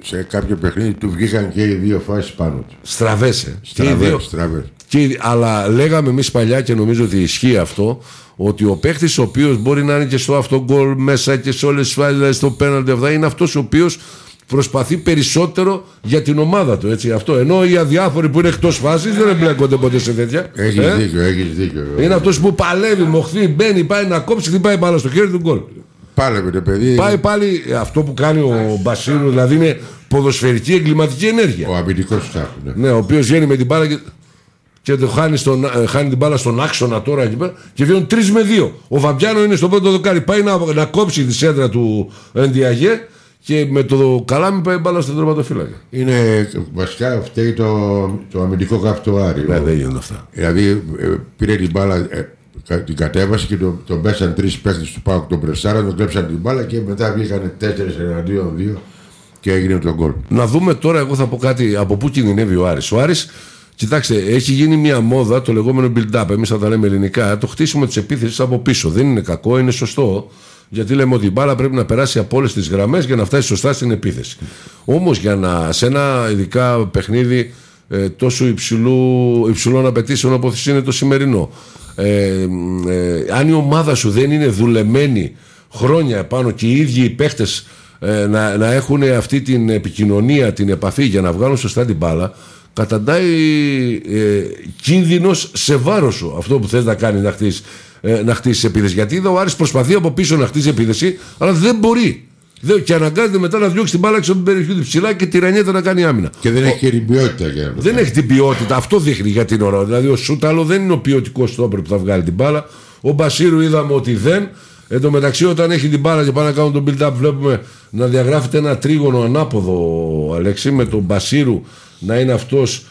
σε κάποιο παιχνίδι του βγήκαν και οι δύο φάσεις πάνω του. Στραβές. Αλλά λέγαμε εμείς παλιά και νομίζω ότι ισχύει αυτό, ότι ο παίχτης ο οποίος μπορεί να είναι και στο αυτογκολ μέσα και σε όλες τις φάσεις, στο πέναλτι, αυτά, είναι αυτός ο οποίος προσπαθεί περισσότερο για την ομάδα του. Έτσι, αυτό. Ενώ οι αδιάφοροι που είναι εκτός φάσης δεν εμπλέκονται ποτέ σε τέτοια. Έχεις δίκιο. Είναι αυτός που παλεύει, μοχθεί, μπαίνει, πάει να κόψει, χτυπάει μπάλα στο χέρι του γκολ. Πάλευε το παιδί. Πάει πάλι αυτό που κάνει ο Μπασίρου, δηλαδή είναι ποδοσφαιρική εγκληματική ενέργεια. Ο αμυντικός του. Ναι, ο οποίος βγαίνει με την μπάλα και το χάνει την μπάλα στον άξονα τώρα εκεί πέρα και βγαίνουν 3 με 2. Ο Βαμπιάνο είναι στο πρώτο δοκάρι. Πάει να κόψει τη σέντρα του Εντιαγέ και με το καλάμι πάει μπάλα στον τερματοφύλακα. Είναι βασικά φταίει το αμυντικό καύτο Άρη. Ναι, δεν γίνονται αυτά. Δηλαδή πήρε την μπάλα, την κατέβασε και τον πέσαν 3 παίχτες του ΠΑΟΚ, τον πρεσάραν, τον κλέψαν την μπάλα και μετά βγήκαν 4 εναντίον 2 και έγινε το γκολ. Να δούμε τώρα, εγώ θα πω κάτι από πού κινδυνεύει ο Άρης. Ο Άρης, κοιτάξτε, έχει γίνει μια μόδα το λεγόμενο build-up. Εμείς θα τα λέμε ελληνικά. Το χτίσιμο της επίθεσης από πίσω. Δεν είναι κακό, είναι σωστό. Γιατί λέμε ότι η μπάλα πρέπει να περάσει από όλες τις γραμμές για να φτάσει σωστά στην επίθεση. Όμως σε ένα ειδικά παιχνίδι τόσο υψηλών απαιτήσεων όπως είναι το σημερινό, αν η ομάδα σου δεν είναι δουλεμένη χρόνια επάνω και οι ίδιοι οι παίχτες να έχουν αυτή την επικοινωνία, την επαφή για να βγάλουν σωστά την μπάλα, καταντάει κίνδυνος σε βάρος σου αυτό που θες να κάνει, να χτίσει επίθεση. Γιατί είδα ο Άρης προσπαθεί από πίσω να χτίσει επίθεση, αλλά δεν μπορεί. Και αναγκάζεται μετά να διώξει την μπάλα έξω από την περιοχή του ψηλά και τυραννιέται να κάνει άμυνα. Και δεν έχει και την ποιότητα για να το Δεν έχει την ποιότητα. Αυτό δείχνει για την ώρα. Δηλαδή ο Σούταλο δεν είναι ο ποιοτικός στόπερ που θα βγάλει την μπάλα. Ο Μπασίρου είδαμε ότι δεν. Εν τω μεταξύ, όταν έχει την μπάλα και πάνε να κάνουν τον build-up, βλέπουμε να διαγράφεται ένα τρίγωνο ανάποδο, Αλέξη, με τον Μπασίρου να είναι αυτός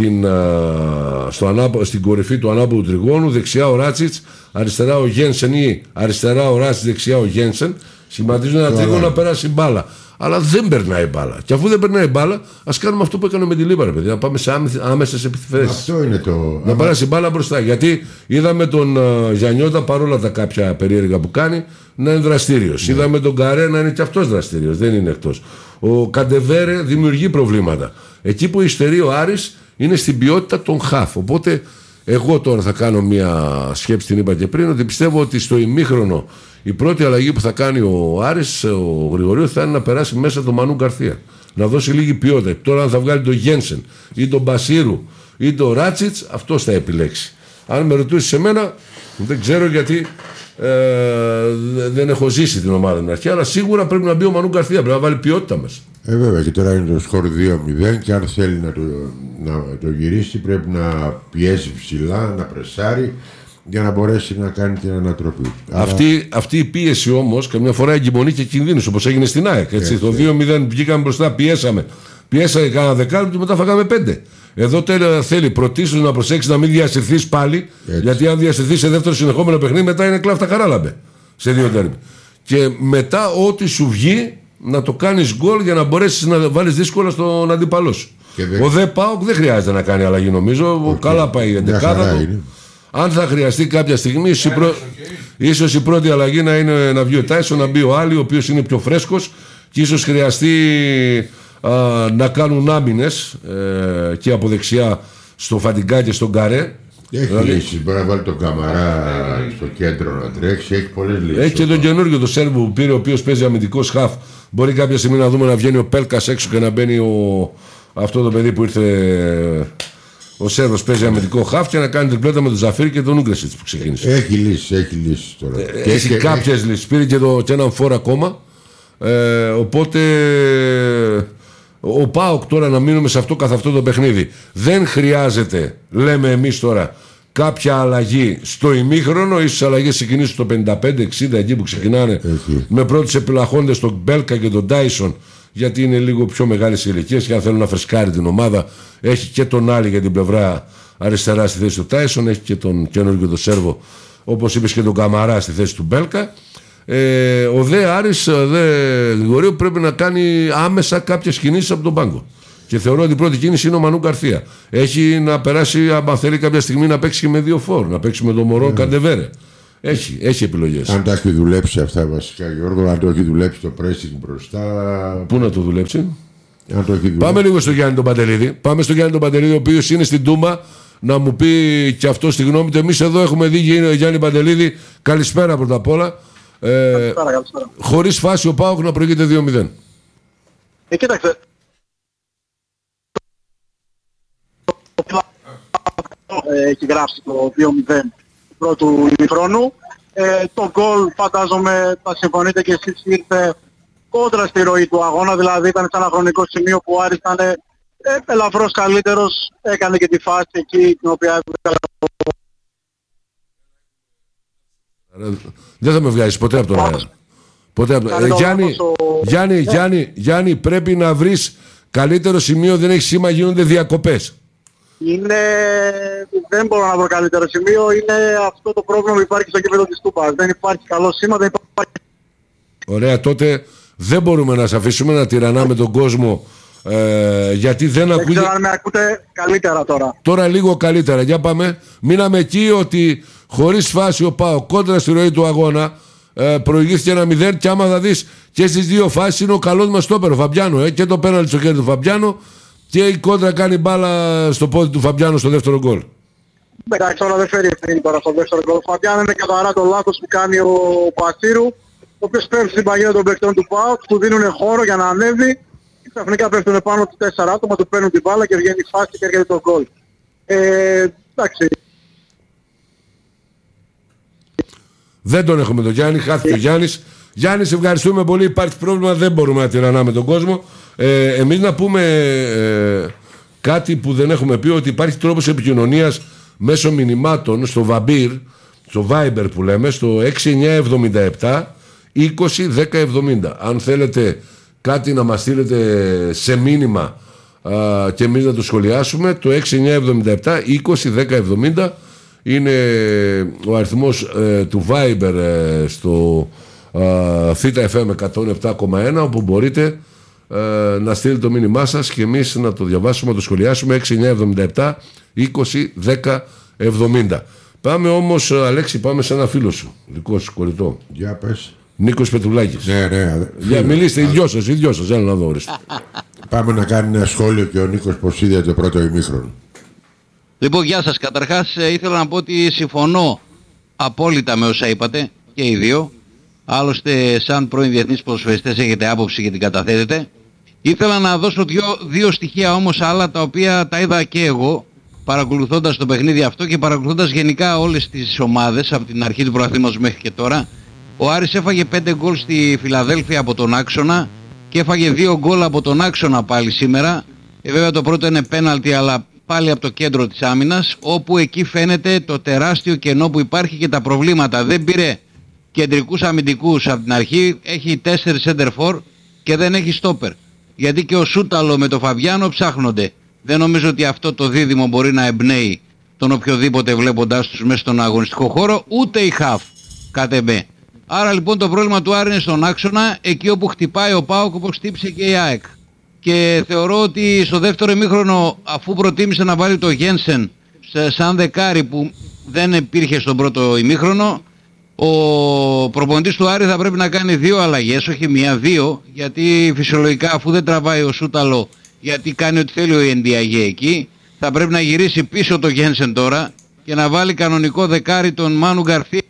στην κορυφή του ανάποδου τριγώνου, δεξιά ο Ράτσιτς, αριστερά ο Γένσεν ή αριστερά ο Ράτσιτς, δεξιά ο Γένσεν. Σχηματίζουν ένα τρίγωνο να περάσει μπάλα. Αλλά δεν περνάει μπάλα. Και αφού δεν περνάει μπάλα, ας κάνουμε αυτό που έκανα με τη Λίβα, ρε παιδί. Να πάμε σε άμεσες επιθέσεις. Αυτό είναι το. Να περάσει μπάλα μπροστά. Γιατί είδαμε τον Γιαννιώτα, παρόλα τα κάποια περίεργα που κάνει, να είναι δραστήριος. Ναι. Είδαμε τον Καρέ να είναι και αυτός δραστήριος. Δεν είναι εκτός. Ο Καντεβέρε δημιουργεί προβλήματα. Εκεί που υστερεί ο Άρης είναι στην ποιότητα των χαφ. Οπότε εγώ τώρα θα κάνω μια σκέψη, την είπα και πριν, ότι πιστεύω ότι στο ημίχρονο η πρώτη αλλαγή που θα κάνει ο Άρης, ο Γρηγορίου, θα είναι να περάσει μέσα τον Μανού Γκαρθία. Να δώσει λίγη ποιότητα. Τώρα, αν θα βγάλει τον Γένσεν ή τον Μπασίρου ή τον Ράτσιτς, αυτός θα επιλέξει. Αν με ρωτήσεις εμένα, δεν ξέρω γιατί δεν έχω ζήσει την ομάδα την αρχή, αλλά σίγουρα πρέπει να μπει ο Μανού Γκαρθία. Πρέπει να βάλει ποιότητα μέσα. Βέβαια, και τώρα είναι το σκορ 2-0 και αν θέλει να το γυρίσει πρέπει να πιέσει ψηλά, να πρεσάρει για να μπορέσει να κάνει την ανατροπή. Αυτή η πίεση όμως καμιά φορά εγκυμονεί και κινδύνους, όπως έγινε στην ΑΕΚ. Το 2-0 βγήκαμε μπροστά, πιέσαμε κάνα δεκάλεπτο και μετά φάγαμε 5. Εδώ θέλει πρωτίστως να προσέξει να μην διασυρθείς πάλι, γιατί αν διασυρθείς σε δεύτερο συνεχόμενο παιχνίδι, μετά είναι κλάφτα χαράλαμπε σε 2 τέρμι. Και μετά ό,τι σου βγει να το κάνεις γκολ για να μπορέσεις να βάλεις δύσκολα στον αντίπαλό σου. Ο Δε ΠΑΟΚ δεν χρειάζεται να κάνει αλλαγή, νομίζω. Καλά πάει η εντεκάδα του. Αν θα χρειαστεί κάποια στιγμή, ίσως η πρώτη αλλαγή να είναι να βγει ο Τάισον, να μπει ο Άλλη, ο οποίος είναι πιο φρέσκος, και ίσως χρειαστεί να κάνουν άμυνες και από δεξιά στο Φαντιγκά και στον Καρέ. Έχει λύσεις, μπορεί να βάλει τον Καμαρά στο κέντρο να τρέξει, έχει πολλές λύσεις. Έχει και τον καινούργιο, τον Σέρβο που πήρε, ο οποίος παίζει αμυντικός χαφ. Μπορεί κάποια στιγμή να δούμε να βγαίνει ο Πέλκας έξω και να μπαίνει αυτό το παιδί που ήρθε. Ο Σέρβος παίζει αμυντικό χαφ και να κάνει τριπλέτα με τον Ζαφίρ και τον Ούγκρεσιτς που ξεκίνησε. Έχει λύσεις τώρα. Έχει κάποιες λύσεις. Πήρε και έναν φόρ ακόμα. Οπότε ο ΠΑΟΚ τώρα, να μείνουμε σε αυτό καθ' αυτό το παιχνίδι, δεν χρειάζεται, λέμε εμείς τώρα, κάποια αλλαγή στο ημίχρονο. Ίσως αλλαγές ξεκινήσουν στο 55-60, εκεί που ξεκινάνε με πρώτους επιλαχόντες τον Μπέλκα και τον Τάισον, γιατί είναι λίγο πιο μεγάλες ηλικίες και αν θέλουν να φρεσκάρει την ομάδα. Έχει και τον Άλλη για την πλευρά αριστερά στη θέση του Τάισον, έχει και τον καινούργιο τον Σέρβο, όπως είπες, και τον Καμαρά στη θέση του Μπέλκα. Ο Δε Άρης, Γρηγορίου, πρέπει να κάνει άμεσα κάποιες κινήσεις από τον πάγκο. Και θεωρώ ότι η πρώτη κίνηση είναι ο Μανού Γκαρθία. Έχει να περάσει, αν θέλει κάποια στιγμή, να παίξει και με 2 φόρ, να παίξει με τον Μωρό Καντεβέρε. Έχει επιλογές. Αν τα έχει δουλέψει αυτά βασικά, Γιώργο, αν το έχει δουλέψει το pressing μπροστά. Πού να το δουλέψει? Πάμε λίγο στο Γιάννη τον Παντελίδη. Πάμε στο Γιάννη τον Παντελίδη, ο οποίος είναι στην Τούμπα, να μου πει και αυτό στη γνώμη του. Εμείς εδώ έχουμε δει Γιάννη Παντελίδη. Καλησπέρα πρώτα απ' όλα. Καλησπέρα. Χωρίς φάση ο ΠΑΟΚ να προηγείται 2-0. Κοίταξε. Έχει γράψει το 2-0 του πρώτου ημιχρόνου. Το γκολ, φαντάζομαι, θα συμφωνείτε και εσείς, ήρθε κόντρα στη ροή του αγώνα, δηλαδή ήταν σε ένα χρονικό σημείο που ο Άρης ήταν ελαφρώς καλύτερος, έκανε και τη φάση εκεί την οποία δεν θα με βγάζεις ποτέ από τον αέρα. Ποτέ από τον... Γιάννη, πρέπει να βρεις καλύτερο σημείο, δεν έχει σήμα, γίνονται διακοπές. Δεν μπορώ να βρω καλύτερο σημείο, είναι αυτό το πρόβλημα που υπάρχει στο κήπεδο της Τούμπας. Δεν υπάρχει καλό σήμα, δεν υπάρχει... Ωραία, τότε δεν μπορούμε να σε αφήσουμε να τυραννάμε τον κόσμο, γιατί δεν ακούγεται... Δεν ξέρω αν με ακούτε καλύτερα τώρα. Τώρα λίγο καλύτερα, για πάμε. Μείναμε εκεί ότι χωρίς φάση ο ΠΑΟΚ κόντρα στη ροή του αγώνα προηγήθηκε 1-0 και άμα θα δεις και στις δύο φάσεις είναι ο καλός μας στόπερ ο Φαμπιάνο, και το πέναλτι στο χέρι του Φαμπιάνο και η κόντρα κάνει μπάλα στο πόδι του Φαμπιάνο στο δεύτερο γκολ. Εντάξει, τώρα δεν φέρει ευθύνη τώρα στο δεύτερο γκολ. Ο Φαμπιάνο είναι καθαρά το λάθος που κάνει ο Πασίρου, ο οποίος πέφτει στην παγίδα των παιχτών του ΠΑΟΚ, του δίνουν χώρο για να ανέβει και ξαφνικά πέφτουν πάνω του 4 άτομα, του παίρνουν την μπάλα και βγαίνει η φάση και έρχεται το γκολ. Εντάξει. Δεν τον έχουμε τον Γιάννη, χάθηκε ο Γιάννης. Γιάννη, σε ευχαριστούμε πολύ. Υπάρχει πρόβλημα, δεν μπορούμε να τυραννάμε τον κόσμο. Εμείς να πούμε κάτι που δεν έχουμε πει, ότι υπάρχει τρόπος επικοινωνίας μέσω μηνυμάτων στο Viber, στο Viber που λέμε, στο 6977 20 10 70. Αν θέλετε κάτι να μας στείλετε σε μήνυμα και εμείς να το σχολιάσουμε, το 6977 20 10 70 είναι ο αριθμός του Viber στο Θήτα FM 107,1, όπου μπορείτε να στείλετε το μήνυμά σας και εμείς να το διαβάσουμε, να το σχολιάσουμε. 6977 20 10 70. Πάμε όμως, Αλέξη, πάμε σε ένα φίλο σου, δικό σου κολλητό. Για πες. Νίκος Πετρουλάκης. Ναι. Για μιλήστε, οι δυο σας, έλα να δω, ορίστε. Πάμε να κάνει ένα σχόλιο και ο Νίκος πως είδε το πρώτο ημίχρονο. Λοιπόν, γεια σας. Καταρχάς ήθελα να πω ότι συμφωνώ απόλυτα με όσα είπατε και οι δύο. Άλλωστε, σαν πρώην διεθνείς ποδοσφαιριστές έχετε άποψη και την καταθέτετε. Ήθελα να δώσω δύο στοιχεία όμως άλλα, τα οποία τα είδα και εγώ παρακολουθώντας το παιχνίδι αυτό και παρακολουθώντας γενικά όλες τις ομάδες από την αρχή του πρωταθλήματος μέχρι και τώρα. Ο Άρης έφαγε 5 γκολ στη Φιλαδέλφια από τον άξονα και έφαγε 2 γκολ από τον άξονα πάλι σήμερα. Βέβαια το πρώτο είναι πέναλτι, αλλά πάλι από το κέντρο της άμυνας, όπου εκεί φαίνεται το τεράστιο κενό που υπάρχει και τα προβλήματα. Δεν πήρε κεντρικούς αμυντικούς από την αρχή, έχει 4 center for και δεν έχει stopper. Γιατί και ο Σούταλο με το Φαβιάνο ψάχνονται. Δεν νομίζω ότι αυτό το δίδυμο μπορεί να εμπνέει τον οποιοδήποτε βλέποντάς τους μέσα στον αγωνιστικό χώρο, ούτε η Χαφ, κατ' εμέ. Άρα λοιπόν το πρόβλημα του Άρη είναι στον άξονα, εκεί όπου χτυπάει ο ΠΑΟΚ, όπως χτύπησε και η ΑΕΚ. Και θεωρώ ότι στο δεύτερο ημίχρονο, αφού προτίμησε να βάλει το Γένσεν σαν δεκάρι που δεν υπήρχε στον πρώτο ημίχρονο, ο προπονητής του Άρη θα πρέπει να κάνει 2 αλλαγές, όχι 1-2, γιατί φυσιολογικά αφού δεν τραβάει ο Σούταλο, γιατί κάνει ό,τι θέλει ο Ενδιαγέ εκεί, θα πρέπει να γυρίσει πίσω το Γένσεν τώρα και να βάλει κανονικό δεκάρι τον Μάνου Γκαρθία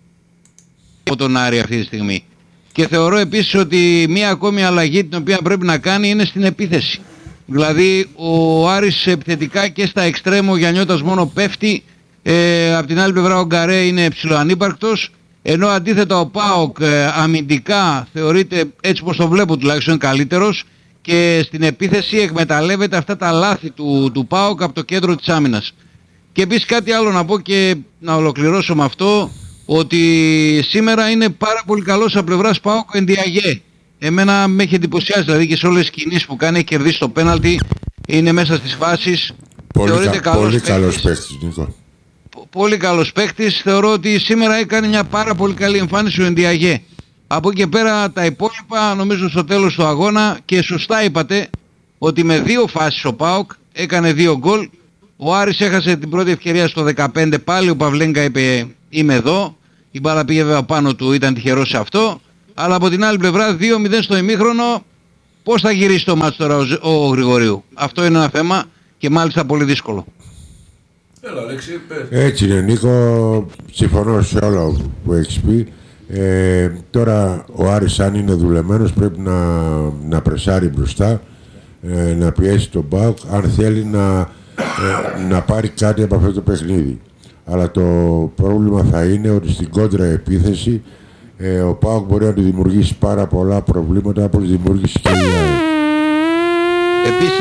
από τον Άρη αυτή τη στιγμή. Και θεωρώ επίσης ότι μία ακόμη αλλαγή την οποία πρέπει να κάνει είναι στην επίθεση. Δηλαδή ο Άρης επιθετικά και στα εξτρέμ, ο Γιαννιώτας μόνο πέφτει, από την άλλη πλευρά ο Γκαρέ είναι ψηλοανύπαρκτος, ενώ αντίθετα ο ΠΑΟΚ αμυντικά θεωρείται, έτσι πως το βλέπω τουλάχιστον, καλύτερος, και στην επίθεση εκμεταλλεύεται αυτά τα λάθη του ΠΑΟΚ από το κέντρο της άμυνας. Και επίσης κάτι άλλο να πω και να ολοκληρώσω με αυτό, ότι σήμερα είναι πάρα πολύ καλός από πλευράς ΠΑΟΚ ο Ενδιαγέ. Εμένα με έχει εντυπωσιάσει, δηλαδή και σε όλες τις κινήσεις που κάνει, έχει κερδίσει το πέναλτι, είναι μέσα στις φάσεις. Πολύ καλός παίκτης, Νίκο. Πολύ καλός παίκτης. Θεωρώ ότι σήμερα έκανε μια πάρα πολύ καλή εμφάνιση ο Ενδιαγέ. Από εκεί και πέρα τα υπόλοιπα νομίζω στο τέλος του αγώνα, και σωστά είπατε ότι με 2 φάσεις ο ΠΑΟΚ έκανε 2 γκολ. Ο Άρης έχασε την πρώτη ευκαιρία στο 15, πάλι ο Παυλέγκα είπε είμαι εδώ. Η μπάλα πήγε βέβαια πάνω του, ήταν τυχερός σε αυτό. Αλλά από την άλλη πλευρά 2-0 στο ημίχρονο, Πώς θα γυρίσει το μάτς τώρα ο Γρηγορίου? Αυτό είναι ένα θέμα και μάλιστα πολύ δύσκολο. Έλα, Αλέξη, έτσι είναι, Νίκο, συμφωνώ σε όλα που έχεις πει. Τώρα ο Άρης, αν είναι δουλεμένος, πρέπει να πρεσάρει μπροστά, να πιέσει τον ΠΑΟΚ αν θέλει να πάρει κάτι από αυτό το παιχνίδι. Αλλά το πρόβλημα θα είναι ότι στην κόντρα επίθεση ο ΠΑΟΚ μπορεί να του δημιουργήσει πάρα πολλά προβλήματα, όπως δημιούργησε και η ΑΕΚ. Επίσης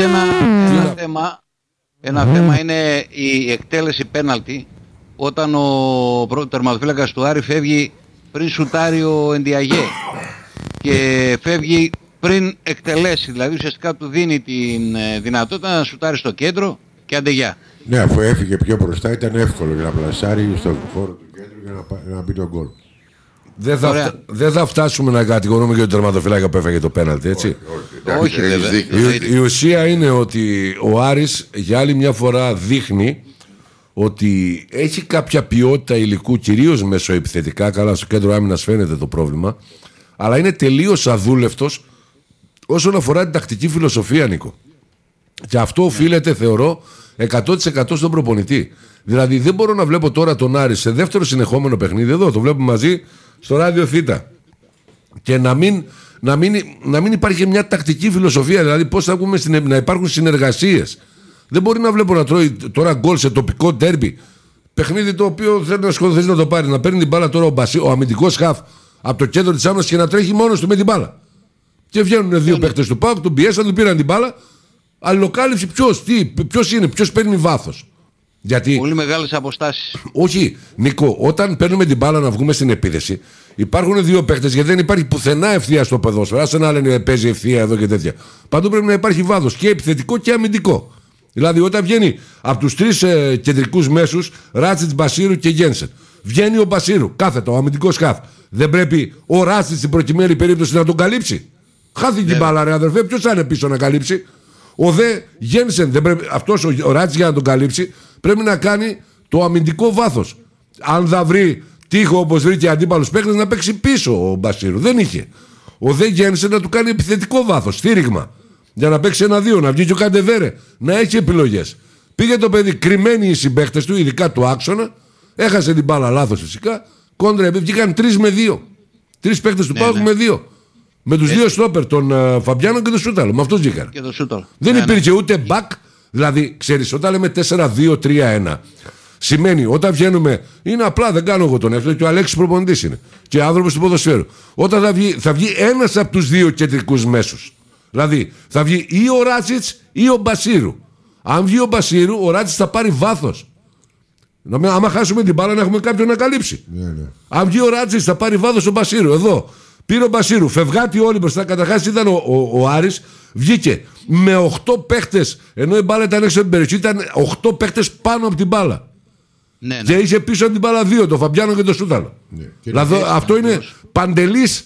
ένα θέμα είναι η εκτέλεση πέναλτι, όταν ο τερματοφύλακας του Άρη φεύγει πριν σουτάρει ο Εντιαγέ και φεύγει πριν εκτελέσει, δηλαδή ουσιαστικά του δίνει τη δυνατότητα να σουτάρει στο κέντρο και αντεγιά. Ναι, αφού έφυγε πιο μπροστά ήταν εύκολο για να πλασάρει στον χώρο του κέντρου για να μπει τον γκολ. Δεν θα φτάσουμε να κατηγορούμε και τον τερματοφύλακα που έφαγε το πέναλτι, έτσι. Όχι, βέβαια. Η ουσία είναι ότι ο Άρης για άλλη μια φορά δείχνει ότι έχει κάποια ποιότητα υλικού, κυρίως μεσοεπιθετικά. Καλά, στο κέντρο άμυνας φαίνεται το πρόβλημα, αλλά είναι τελείως αδούλευτος όσον αφορά την τακτική φιλοσοφία, Νίκο. Και αυτό οφείλεται, θεωρώ, 100% στον προπονητή. Δηλαδή δεν μπορώ να βλέπω τώρα τον Άρη σε δεύτερο συνεχόμενο παιχνίδι, εδώ το βλέπουμε μαζί στο ράδιο Θήτα, και να μην υπάρχει μια τακτική φιλοσοφία. Δηλαδή πώς θα βγούμε να υπάρχουν συνεργασίες. Δεν μπορεί να βλέπω να τρώει τώρα γκολ σε τοπικό ντέρμπι, παιχνίδι το οποίο θέλει να σκοτωθεί να το πάρει, να παίρνει την μπάλα τώρα ο αμυντικός χαφ από το κέντρο της άμυνας και να τρέχει μόνος του με την μπάλα. Και βγαίνουν δύο παίκτες του ΠΑΟΚ, τον πιέσαν, του πήραν την μπάλα. Αλληλοκάλυψη ποιος είναι, ποιος παίρνει βάθος. Γιατί... Πολύ μεγάλες αποστάσεις. Όχι, Νίκο, όταν παίρνουμε την μπάλα να βγούμε στην επίθεση, υπάρχουν δύο παίκτες, γιατί δεν υπάρχει πουθενά ευθεία στο ποδόσφαιρο. Άσε να λένε παίζει ευθεία εδώ και τέτοια. Παντού πρέπει να υπάρχει βάθος και επιθετικό και αμυντικό. Δηλαδή, όταν βγαίνει από τους τρεις κεντρικούς μέσους, Ράτσιτς, Μπασίρου και Γένσεν, βγαίνει ο Μπασίρου, κάθετο, ο αμυντικός χαφ. Δεν πρέπει ο Ράτσιτς στην προκειμένη περίπτωση να τον καλύψει? Χάθηκε η μπάλα, ρε αδερφέ, ποιος θα είναι πίσω να καλύψει? Ο δε Γένσεν, δεν πρέπει, αυτός ο Ράτσιτς για να τον καλύψει πρέπει να κάνει το αμυντικό βάθος. Αν θα βρει τείχο όπως βρήκε αντίπαλος παίκτες, να παίξει πίσω ο Μπασίρου. Δεν είχε. Ο δε Γένσεν να του κάνει επιθετικό βάθος, στήριγμα. Για να παίξει 1-2, να βγει και ο Καντεβέρε, να έχει επιλογές. Πήγε το παιδί, κρυμμένοι οι συμπαίκτες του, ειδικά του άξονα, έχασε την μπάλα λάθος φυσικά. Κόντρα, βγήκαν 3-2. 3 παίκτες του ΠΑΟΚ με 2. Με τους δύο στόπερ, τον Φαμπιάνο και τον Σούταλο. Με αυτούς βγήκαν. Δεν υπήρχε ούτε back. Δηλαδή, ξέρεις, όταν λέμε 4-2-3-1, σημαίνει όταν βγαίνουμε, είναι απλά, δεν κάνω εγώ τον εύκολο, και ο Αλέξης προπονητής είναι. Και άνθρωπος του ποδοσφαίρου. Όταν θα βγει ένας από τους δύο κεντρικούς μέσους. Δηλαδή, θα βγει ή ο Ράτσιτς ή ο Μπασίρου. Αν βγει ο Μπασίρου, ο Ράτσιτς θα πάρει βάθος. Άμα χάσουμε την μπάλα, να έχουμε κάποιον να καλύψει. Ναι. Αν βγει ο Ράτσιτς, θα πάρει βάθος ο Μπασίρου. Εδώ. Πήρε ο Μπασίρου, φευγάτη όλοι μπροστά. Καταρχάς ήταν ο Άρης, βγήκε με 8 παίχτες, ενώ η μπάλα ήταν έξω από την περιοχή, ήταν 8 παίχτες πάνω από την μπάλα. Ναι. Και είχε πίσω από την μπάλα 2, τον Φαμπιάνο και τον Σούταλο. Ναι. Δηλαδή αυτό είναι παντελής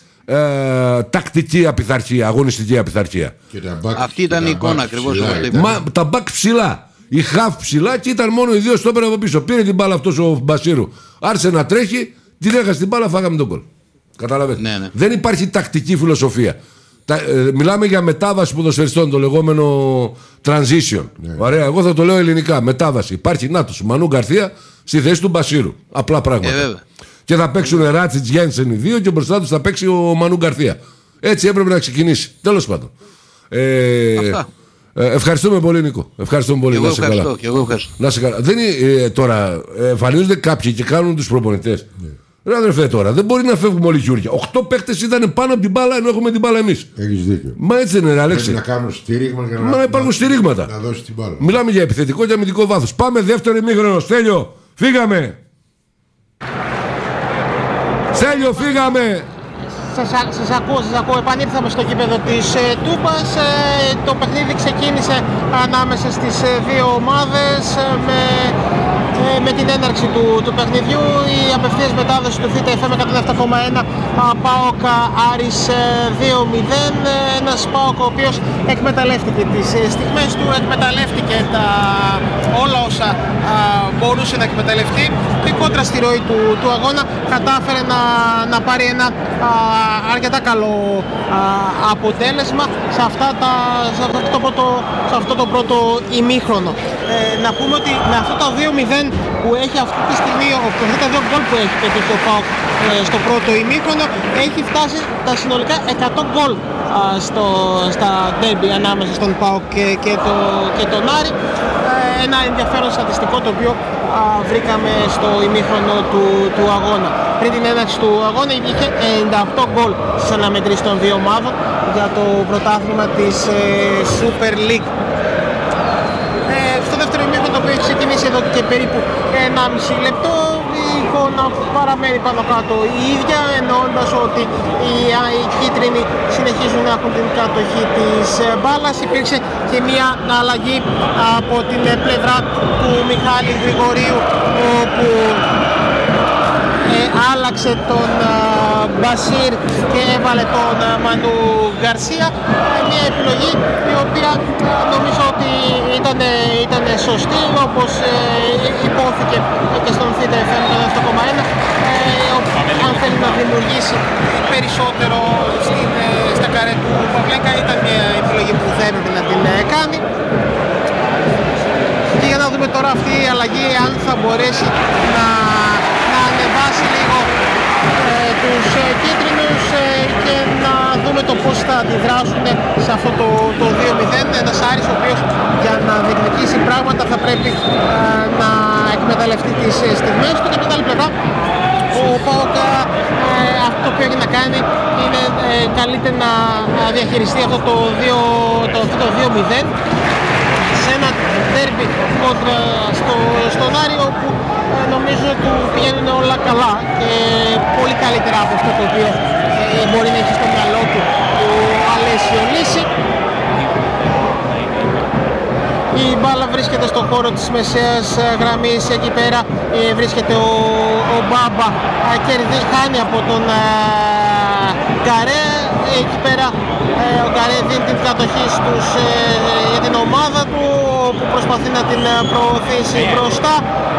τακτική απειθαρχία, αγωνιστική απειθαρχία. Αυτή ήταν η εικόνα ακριβώς. Τα μπακ ψηλά, η χαφ ψηλά και ήταν μόνο οι δύο στόπερ από πίσω. Πήρε την μπάλα αυτός ο Μπασίρου, άρχισε να τρέχει, την έχασε την μπάλα, φάγαμε τον γκολ. Καταλαβαίνετε. Ναι. Δεν υπάρχει τακτική φιλοσοφία. Μιλάμε για μετάβαση ποδοσφαιριστών, το λεγόμενο transition. Ναι. Ωραία, εγώ θα το λέω ελληνικά. Μετάβαση. Υπάρχει νάτος, Μανού Γκαρθία στη θέση του Μπασίρου. Απλά πράγματα. Και θα παίξουν Ράτσιτς, Γένσεν οι δύο και μπροστά τους θα παίξει ο Μανού Γκαρθία. Έτσι έπρεπε να ξεκινήσει. Τέλος πάντων. Ευχαριστούμε πολύ, Νίκο. Ευχαριστούμε πολύ. Εγώ ευχαριστώ. Να σε καλά. Δεν είναι, τώρα εμφανίζονται κάποιοι και κάνουν τους προπονητές. Ναι. Ρε αδερφέ, τώρα δεν μπορεί να φεύγουμε όλοι χιούρια. 8 παίκτες ήταν πάνω από την μπάλα ενώ έχουμε την μπάλα εμείς. Έχεις δίκιο. Μα έτσι είναι, Αλέξη. Πρέπει να κάνουν στήριγμα για να υπάρχουν στηρίγματα. Να δώσει την μπάλα. Μιλάμε για επιθετικό και αμυντικό βάθος. Πάμε δεύτερο ημίχρονο. Στέλιο, φύγαμε. Στέλιο, φύγαμε. Σας ακούω. Επανήλθαμε στο γήπεδο της Τούμπας. Το παιχνίδι ξεκίνησε ανάμεσα στις δύο ομάδες με με την έναρξη του παιχνιδιού. Η απευθείας μετάδοση του Θήτα FM 107,1, ΠΑΟΚ Άρης 2-0. Ένας ΠΑΟΚ ο οποίος εκμεταλλεύτηκε τις στιγμές του, εκμεταλλεύτηκε όλα όσα μπορούσε να εκμεταλλευτεί και κόντρα στη ροή του αγώνα κατάφερε να πάρει ένα αρκετά καλό αποτέλεσμα σε αυτό το πρώτο ημίχρονο. Να πούμε ότι με αυτό το 2-0 που έχει αυτή τη στιγμή, αυτά τα δύο γκολ που έχει πετύχει ο ΠΑΟΚ στο πρώτο ημίχρονο, έχει φτάσει τα συνολικά 100 γκολ στα ντέρμπι ανάμεσα στον ΠΑΟΚ και τον Άρη. Ένα ενδιαφέρον στατιστικό το οποίο βρήκαμε στο ημίχρονο του αγώνα. Πριν την έναρξη του αγώνα υπήρχε 98 γκολ στις αναμετρήσεις των δύο ομάδων για το πρωτάθλημα της Super League. Στο δεύτερο ημίχρονο, το οποίο έχει ξεκινήσει εδώ και περίπου 1,5 λεπτό, η εικόνα παραμένει πάνω κάτω η ίδια, εννοώντας ότι οι κίτρινοι συνεχίζουν να έχουν την κατοχή της μπάλας. Υπήρξε και μια αλλαγή από την πλευρά του Μιχάλη Γρηγορίου, όπου άλλαξε τον Μπασίρ και έβαλε τον Μανού Γκαρσία. Μια επιλογή η οποία νομίζω ότι ήταν σωστή, όπως υπόθηκε και στον Θήτα FM 107,1. Αν θέλει να δημιουργήσει περισσότερο στα καρέ του Παυλέκα, ήταν μια επιλογή που δεν έπρεπε να την κάνει. Και για να δούμε τώρα αυτή η αλλαγή, αν θα μπορέσει να ανεβάσει λίγο τους κίτρινους και να δούμε το πώς θα αντιδράσουν σε αυτό το 2-0. Ένας Άρης ο οποίος για να διεκδικήσει πράγματα θα πρέπει να εκμεταλλευτεί τις στιγμές του, και από την άλλη πλευρά ο ΠΑΟΚ αυτό το οποίο έχει να κάνει είναι καλύτερα να διαχειριστεί αυτό το 2-0 σε ένα ντέρμπι κόντρα στον Άρη, όπου νομίζω του πηγαίνουν όλα καλά και πολύ καλύτερα από αυτό το οποίο μπορεί να έχει στο μυαλό του ο Αλέσιο Λύση. Η μπάλα βρίσκεται στον χώρο της μεσαίας γραμμής, εκεί πέρα βρίσκεται ο Μπάμπα, χάνει από τον Γκαρέ. Εκεί πέρα ο Γκαρέ δίνει την κατοχή για την ομάδα του, που προσπαθεί να την προωθήσει μπροστά,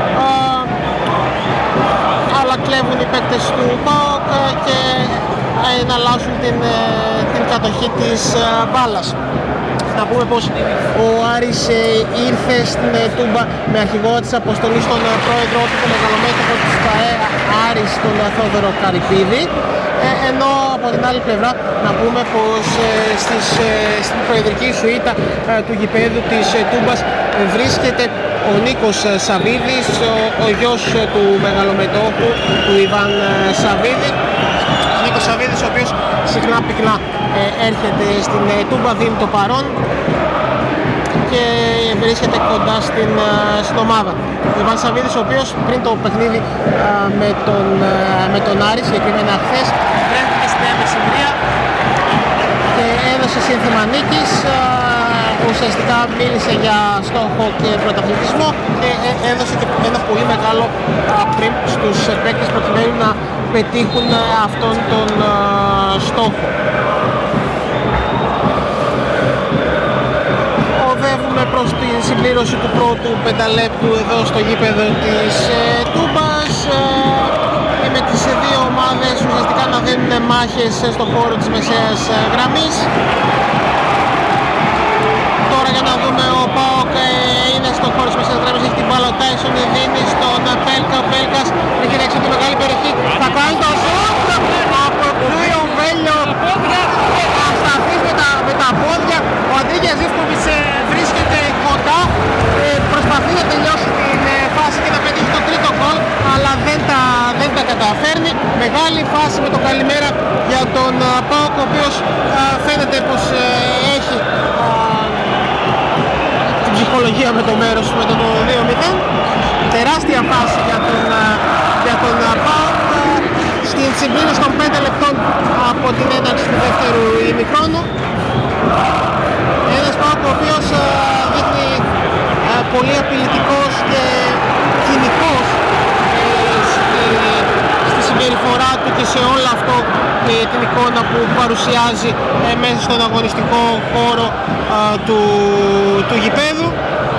αλλά κλέβουν οι παίκτες του ΠΑΟΚ και εναλλάσσουν την κατοχή της μπάλας. Να πούμε πως ο Άρης ήρθε στην Τούμπα με αρχηγό της αποστολής τον πρόεδρο του, τον μεγαλομέτωπο της ΠΑΕ Άρης, τον Θόδωρο Καρυπίδη. Ενώ από την άλλη πλευρά να πούμε πως στην προεδρική σουίτα του γηπέδου της Τούμπας βρίσκεται ο Νίκος Σαβίδης, ο γιος του μεγαλομετώπου του Ιβάν Σαβίδη. Ο Νίκος Σαβίδης, ο οποίος συχνά πυκνά έρχεται στην Τούμπα, δίνει το παρόν και βρίσκεται κοντά στην ομάδα. Ο Ιβάν Σαβίδης, ο οποίος πριν το παιχνίδι με τον Άρη, συγκεκριμένα χθες, βρέθηκε στην έμεση βρία και έδωσε σύνθημα νίκης. Ουσιαστικά μίλησε για στόχο και πρωταθλητισμό και έδωσε και ένα πολύ μεγάλο πριν στους παίκτες προκειμένου να πετύχουν αυτόν τον στόχο. Οδεύουμε προς την συμπλήρωση του πρώτου πενταλέπτου εδώ στο γήπεδο της Τούμπας, με τις δύο ομάδες ουσιαστικά να δίνουν μάχες στον χώρο της μεσαίας γραμμής. Τώρα για να δούμε, ο ΠΑΟΚ είναι στον χώρο της μεσαίας γραμμής, έχει την μπάλα, ο Τάισον δίνει στον Πέλκα, ο Πέλκας έχει ρίξει τη μεγάλη περιοχή, θα κάνει το σούτ, αποκρούει ο Βέλιο, θα σταθείς με τα πόδια. Ο Αντρίγιας Ζήφκοβιτς βρίσκεται κοντά, προσπαθεί να τελειώσει την φάση και να πετύχει το τρίτο γκολ, αλλά δεν τα καταφέρνει. Μεγάλη φάση με το καλημέρα για τον ΠΑΟΚ, ο οποίος φαίνεται πως έχει την ψυχολογία με το μέρος με το 2-0. Τεράστια φάση για τον ΠΑΟΚ στην συμπλήρωση των 5 λεπτών από την έναρξη του δεύτερου ημιχρόνου. Ένας ΠΑΟΚ ο οποίος δείχνει πολύ απειλητικός και κοινικός που παρουσιάζει μέσα στον αγωνιστικό χώρο του γηπέδου.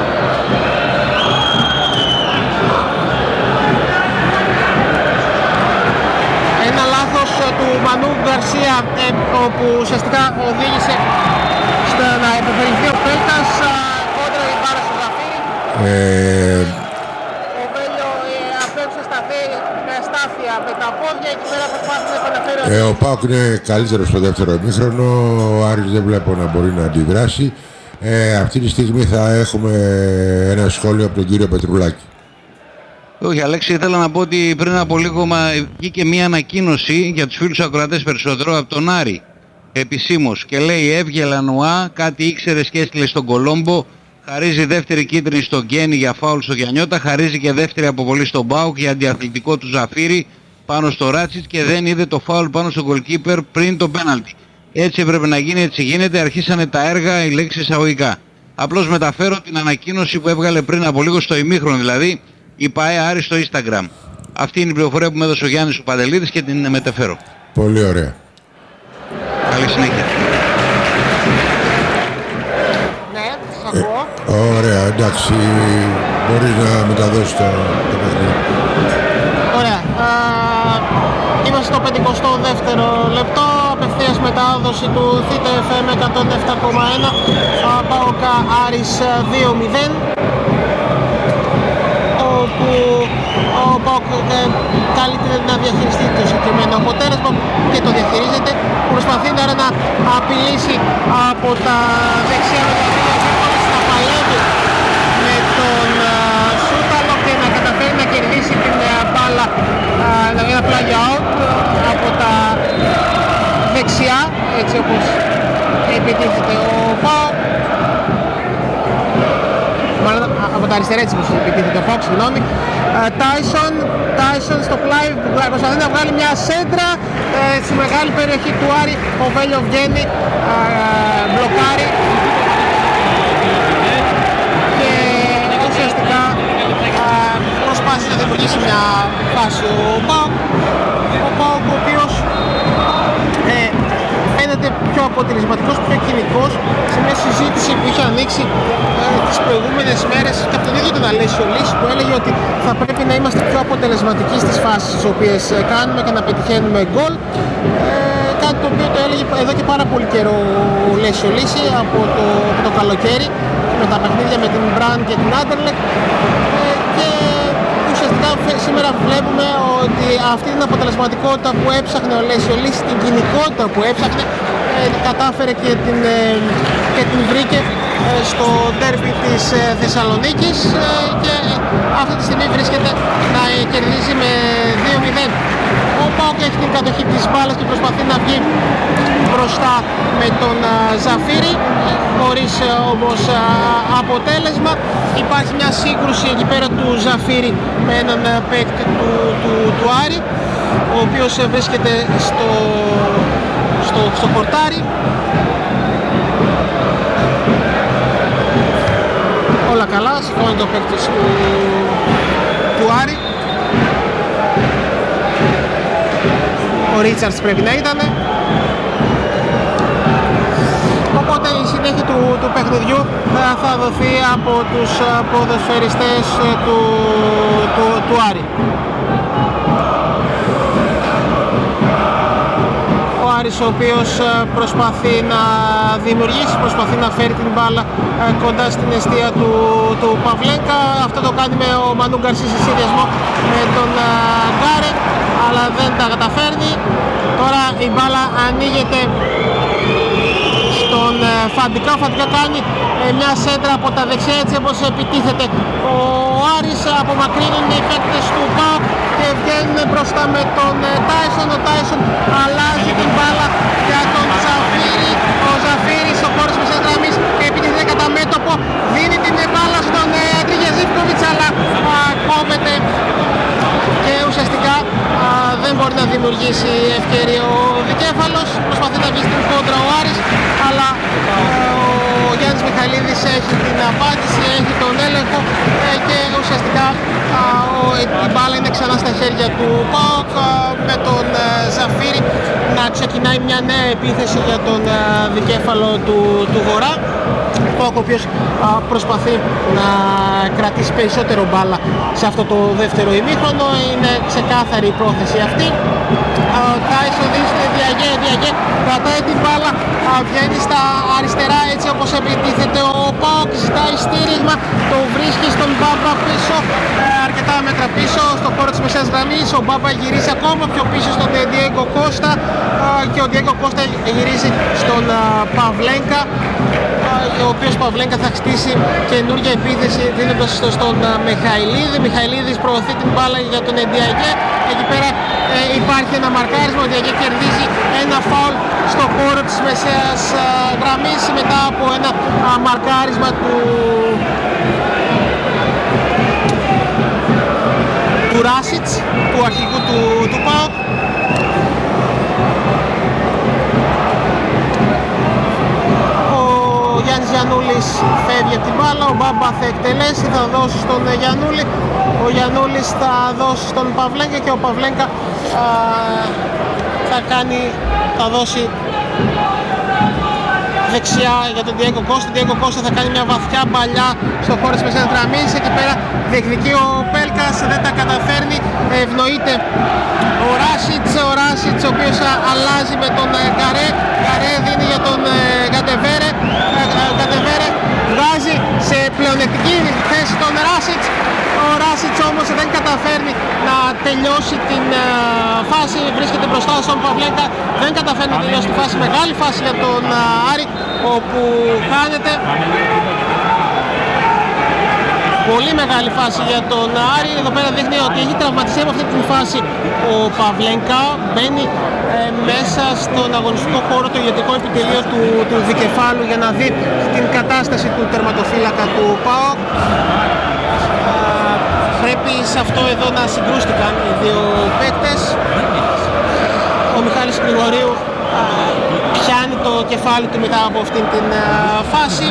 Ένα λάθος του Μανού Γκαρσία όπου ουσιαστικά οδήγησε στο να επιφερειθεί ο Πέλκας κόντρα η μπάλα στο Ζαφύρι. Ο Βέλιο απέμψε στάθεια με τα πόδια, εκεί πέρα προσπάθησε να επαναφέρει. Ο ΠΑΟΚ είναι καλύτερο στο δεύτερο ημίχρονο, ο Άρης δεν βλέπω να μπορεί να αντιδράσει. Αυτή τη στιγμή θα έχουμε ένα σχόλιο από τον κύριο Πετρουλάκη. Όχι, Αλέξη, ήθελα να πω ότι πριν από λίγο βγήκε μια ανακοίνωση για τους φίλους ακροατές περισσότερο από τον Άρη επισήμως και λέει έβγε Λανουά, κάτι ήξερες και έστειλε στον Κολόμπο, χαρίζει δεύτερη κίτρινη στον Γκένι για φάουλ στο Γιαννιώτα, χαρίζει και δεύτερη αποβολή στον ΠΑΟΚ για αντιαθλητικό του Ζαφύρι πάνω στο Ράτσιτς και δεν είδε το φάουλ πάνω στον goalkeeper πριν το πέναλτι. Έτσι έπρεπε να γίνει, έτσι γίνεται, αρχίσανε τα έργα, οι λέξεις εισαγωγικά. Απλώς μεταφέρω την ανακοίνωση που έβγαλε πριν από λίγο στο ημίχρονο, δηλαδή η ΠΑΕ Άρη στο Instagram. Αυτή είναι η πληροφορία που μου έδωσε ο Γιάννης ο Παντελίδης και την μεταφέρω. Πολύ ωραία. Καλή συνέχεια. Ναι, σας ακούω. Ωραία, εντάξει, μπορείς να μεταδώσεις το παιχνίδι. Ωραία. Είμαστε στο 52ο λεπτό, απευθείας μετάδοση του Θήτα FM 107,1, ΠΑΟΚ Άρης 2-0, όπου ο ΠΑΟΚ καλείται να διαχειριστεί το συγκεκριμένο αποτέλεσμα και το διαχειρίζεται, προσπαθεί να απειλήσει από τα δεξιά με να παλεύει με τον Σούταλο και να καταφέρει να κερδίσει την μπάλα, ένα play out από τα δεξιά, έτσι όπως επιτίθεται ο ΠΑΟΚ, μάλλον από τα αριστερά, έτσι όπως επιτίθεται ο ΠΑΟΚ, συγγνώμη. Τάισον στο πλάι προσπαθεί να βγάλει μια σέντρα στη μεγάλη περιοχή του Άρη, ο Βέλιο βγαίνει, μπλοκάρει και ουσιαστικά προσπάθησε να δημιουργήσει μια φάση ο ΠΑΟΚ, ο οποίος φαίνεται πιο αποτελεσματικός, πιο κοινικός σε μια συζήτηση που είχε ανοίξει τις προηγούμενες μέρες και από τον ίδιο τον Αλέσιο Λύση, που έλεγε ότι θα πρέπει να είμαστε πιο αποτελεσματικοί στις φάσεις τις οποίες κάνουμε και να πετυχαίνουμε γκολ, κάτι το οποίο το έλεγε εδώ και πάρα πολύ καιρό ο Αλέσιο Λύση από το καλοκαίρι με τα παιχνίδια με την Μπραν και την Άντερλεκτ, και ουσιαστικά σήμερα βλέπουμε ότι αυτή την αποτελεσματικότητα που έψαχνε ο Αλέσιο Λύση, την κοινικότητα που έψαχνε, κατάφερε και την βρήκε στο ντέρμπι της Θεσσαλονίκης και αυτή τη στιγμή βρίσκεται να κερδίζει με 2-0. Ο ΠΑΟΚ έχει την κατοχή της μπάλας και προσπαθεί να βγει μπροστά με τον Ζαφύρι, χωρίς όμως αποτέλεσμα. Υπάρχει μια σύγκρουση εκεί πέρα του Ζαφύρι με έναν παίκτη του Άρη, ο οποίος βρίσκεται στο χορτάρι. Όλα καλά, σηκώνει το παίκτης του Άρη. Ο Ρίτσαρτς πρέπει να ήτανε. Οπότε η συνέχεια του παιχνιδιού θα δοθεί από τους ποδοσφαιριστές του Άρη. Ο Άρης, ο οποίος προσπαθεί να δημιουργήσει, προσπαθεί να φέρει την μπάλα κοντά στην εστία του Παυλέκα. Αυτό το κάνει με ο Μανού Γκαρσία σε συνδυασμό με τον Γκάρε, αλλά δεν τα καταφέρνει. Τώρα η μπάλα ανοίγεται στον Φαντικά. Ο Φαντικά κάνει μια σέντρα από τα δεξιά, έτσι όπως επιτίθεται ο Άρης. Απομακρύνουν οι παίκτες του ΠΑΟΚ και βγαίνουν μπροστά με τον Τάισον. Ο Τάισον αλλάζει την μπάλα για τον Ζαφύρι. Ο Ζαφύρι στο χώρο της μεσαίας γραμμής επιτίθεται κατά μέτωπο, δίνει την μπάλα στον Αντρίγια Ζίβκοβιτς, αλλά κόβεται και ουσιαστικά δεν μπορεί να δημιουργήσει ευκαιρία ο Δικέφαλος. Προσπαθεί να βγει στην κόντρα ο Άρης, αλλά ο Γιάννης Μιχαηλίδης έχει την απάντηση, έχει τον έλεγχο και ουσιαστικά η μπάλα είναι ξανά στα χέρια του ΠΑΟΚ, με τον Ζαφύρη να ξεκινάει μια νέα επίθεση για τον δικέφαλο του Βορρά. ΠΑΟΚ ο οποίος προσπαθεί να κρατήσει περισσότερο μπάλα σε αυτό το δεύτερο ημίχρονο. Είναι ξεκάθαρη η πρόθεση αυτή. Τάισον δίνει στην Διαγέ, κρατάει την μπάλα, βγαίνει στα αριστερά έτσι όπως επιτίθεται ο ΠΑΟΚ, ζητάει στήριγμα, το βρίσκει στον Μπάμπα πίσω, αρκετά μέτρα πίσω στο χώρο της μεσαίας γραμμής. Ο Μπάμπα γυρίζει ακόμα πιο πίσω στον Διέγκο Κώστα και ο Διέγκο Κώστα γυρίζει στον Παυλένκα, ο οποίος Παυλένκα θα χτίσει καινούργια επίθεση δίνοντας στον Μιχαηλίδη. Μιχαηλίδης προωθεί την μπάλα για τον Εντιαγέ. Εκεί πέρα υπάρχει ένα μαρκάρισμα, ο Εντιαγέ κερδίζει ένα φάουλ στο χώρο της μεσαίας γραμμής μετά από ένα μαρκάρισμα του Ράσιτς, του αρχηγού του ΠΑΟΚ. Ο Γιάννης Γιαννούλης φεύγει από την μπάλα, ο Μπάμπα θα εκτελέσει, θα δώσει στον Γιαννούλη, ο Γιαννούλης θα δώσει στον Παυλένκα και ο Παυλένκα θα δώσει δεξιά για τον Διέγκο Κώστα. Ο Διέγκο Κώστα θα κάνει μια βαθιά μπαλιά στο χώρο της μεσαίας γραμμής. Εκεί πέρα διεκδικεί ο Πέλκας, δεν τα καταφέρνει, ευνοείται ο Ράσιτς, ο οποίος αλλάζει με τον Γκαρέ. Γκαρέ δίνει για τον Γκαντεβέρε. Γκαντεβέρε βγάζει σε πλεονεκτική θέση τον Ράσιτς. Ο Ράσιτς όμως δεν καταφέρνει να τελειώσει την φάση, βρίσκεται μπροστά στον Παυλένκα, δεν καταφέρνει να τελειώσει τη φάση, μεγάλη φάση για τον Άρη, όπου χάνεται. Πολύ μεγάλη φάση για τον Άρη, εδώ πέρα δείχνει ότι έχει τραυματιστεί από αυτή τη φάση ο Παυλένκα, μπαίνει μέσα στον αγωνιστικό χώρο, το ιδιωτικό επιτελείο του δικεφάλου για να δει την κατάσταση του τερματοφύλακα του ΠΑΟΚ. Πρέπει σε αυτό εδώ να συγκρούστηκαν οι δύο παίκτες. Ο Μιχάλης Γρηγορίου πιάνει το κεφάλι του μετά από αυτήν την φάση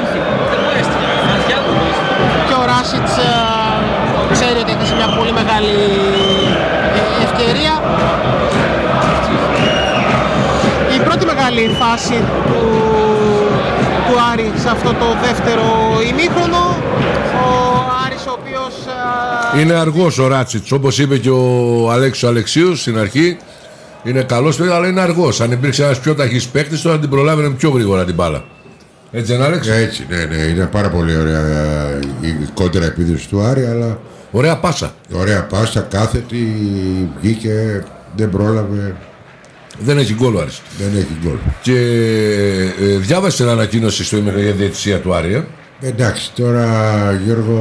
και ο Ράσιτς ξέρει ότι έχει μια πολύ μεγάλη ευκαιρία. Η πρώτη μεγάλη φάση του Άρη σε αυτό το δεύτερο ημίχρονο. Ο Άρης ο οποίος είναι αργός ο Ράτσιτς, όπως είπε και ο Αλέξης Αλεξίους στην αρχή. Είναι καλός παιδί, αλλά είναι αργός. Αν υπήρξε ένας πιο ταχύς παίκτης, τώρα την προλάβαινε πιο γρήγορα την μπάλα. Έτσι δεν Άλεξ? Έτσι, ναι. Είναι πάρα πολύ ωραία η κόντρα επίδυση του Άρη, αλλά... Ωραία πάσα. Ωραία πάσα, κάθετη, βγήκε, δεν πρόλαβε. Δεν έχει γκολ ο Άρης. Δεν έχει γκολ. Και διάβασε την ανακοίνωση στο ημίχρονο για διαιτησία του Άρη. Εντάξει, τώρα Γιώργο,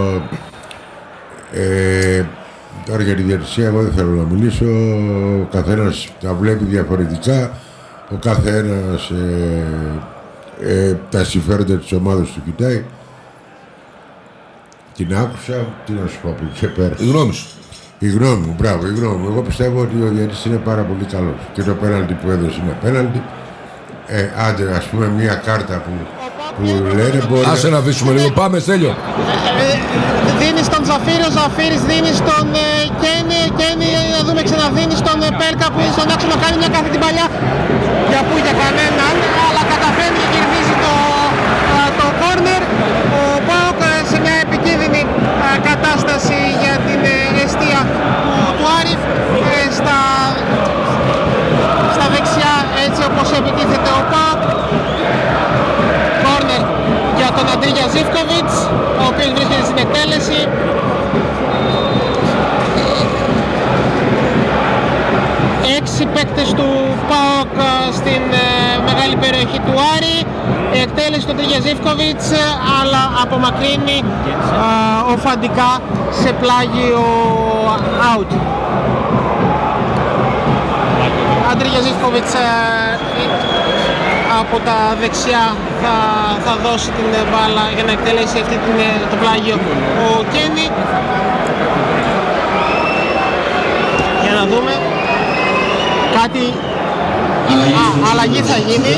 τώρα για τη διαιτησία εγώ δεν θέλω να μιλήσω. Ο καθένας τα βλέπει διαφορετικά. Ο καθένας τα συμφέροντα της ομάδας του κοιτάει. Την άκουσα, τι να σου πω από εκεί και πέρα. Η γνώμη σου? Η γνώμη μου, μπράβο, η γνώμη μου. Εγώ πιστεύω ότι ο διαιτητής είναι πάρα πολύ καλός. Και το πέναλτι που έδωσε είναι πέναλτι. Άντε, ας πούμε, μια κάρτα που λένε μπορεί... Άσε να αφήσουμε λίγο, πάμε Στέλιο. Δίνει στον Ζαφύρη, ο Ζαφύρης δίνει στον Κένι, να δούμε, ξαναδίνει στον Πέλκα που είναι στον άξονα να κάνει μια κάθετη παλιά για που για κανέναν, αλλά καταφέρνει και κερδίζει το κόρνερ. Ο ΠΑΟΚ σε μια επικίνδυνη κατάσταση για την εστία του Άρη, στα δεξιά έτσι όπως επιτίθεται ο ΠΑΟΚ. Κόρνερ για τον Αντρίγια Ζίβκοβιτς, ο οποίος βρίσκεται στην εκτέλεση. Έξι παίκτες του ΠΑΟΚ στην μεγάλη περιοχή του Άρη. Η εκτέλεση του Αντρίγια Ζίβκοβιτς, αλλά απομακρύνει ο Φαντικά σε πλάγιο out. Αντρίγια Ζίβκοβιτς από τα δεξιά θα δώσει την μπάλα για να εκτελέσει αυτή το πλάγιο ο Κένι. Για να δούμε. Κάτι... αλλαγή θα γίνει.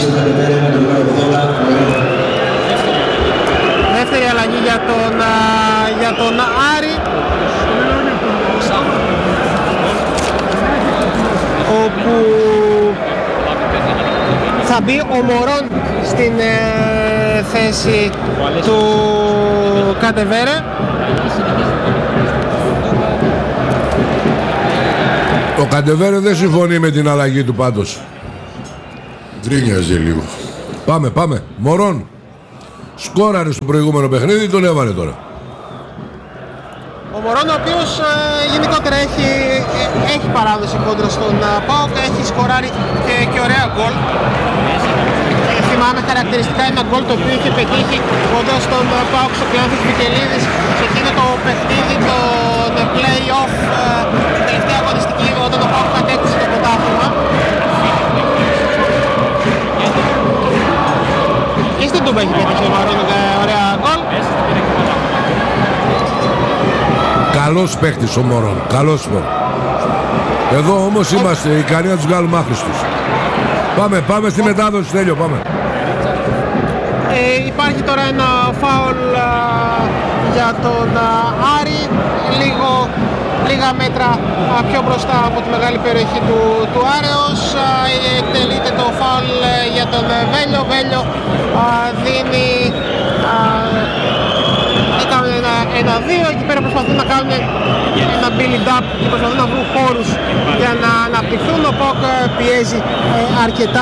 Δεύτερη αλλαγή για τον Άρη. όπου θα μπει ο Μωρόν στην θέση του Καντεβέρε. Ο Καντεβέρε δεν συμφωνεί με την αλλαγή του πάντως. Γκρίνιαζε λίγο. Πάμε. Μωρόν. Σκόραρε στο προηγούμενο παιχνίδι, τον έβαλε τώρα. Ο Μωρόν, ο οποίος γενικότερα έχει παράδοση κόντρα στον ΠΑΟΚ, έχει σκοράρει και ωραία γκολ. Θυμάμαι χαρακτηριστικά ένα γκολ το οποίο είχε πετύχει κόντρα στον ΠΑΟΚ στο Κλεάνθης Βικελίδης σε εκείνο το παιχνίδι, το play-off, την τελευταία αγωνιστική, όταν ο ΠΑΟΚ κατέκτησε το πρωτάθλημα. Και στην Τούμπα έχει πετύχει ο Μωρόν ωραία γκολ. Καλός παίκτης ο Μωρόν, καλός Μωρόν. Εδώ όμως είμαστε ικανοί να τους βγάλουμε άχρηστους. Πάμε στη μετάδοση, Τέλειο, πάμε. Υπάρχει τώρα ένα φάουλ για τον Άρη, λίγα μέτρα πιο μπροστά από τη μεγάλη περιοχή του Άρεος. Εκτελείται το φάουλ για τον Βέλιο. Βέλιο δίνει... Έκαναν ένα-δύο, εκεί πέρα προσπαθούν να κάνουν ένα build-up και προσπαθούν να βρουν χώρους για να αναπτυχθούν. Ο ΠΑΟΚ πιέζει αρκετά.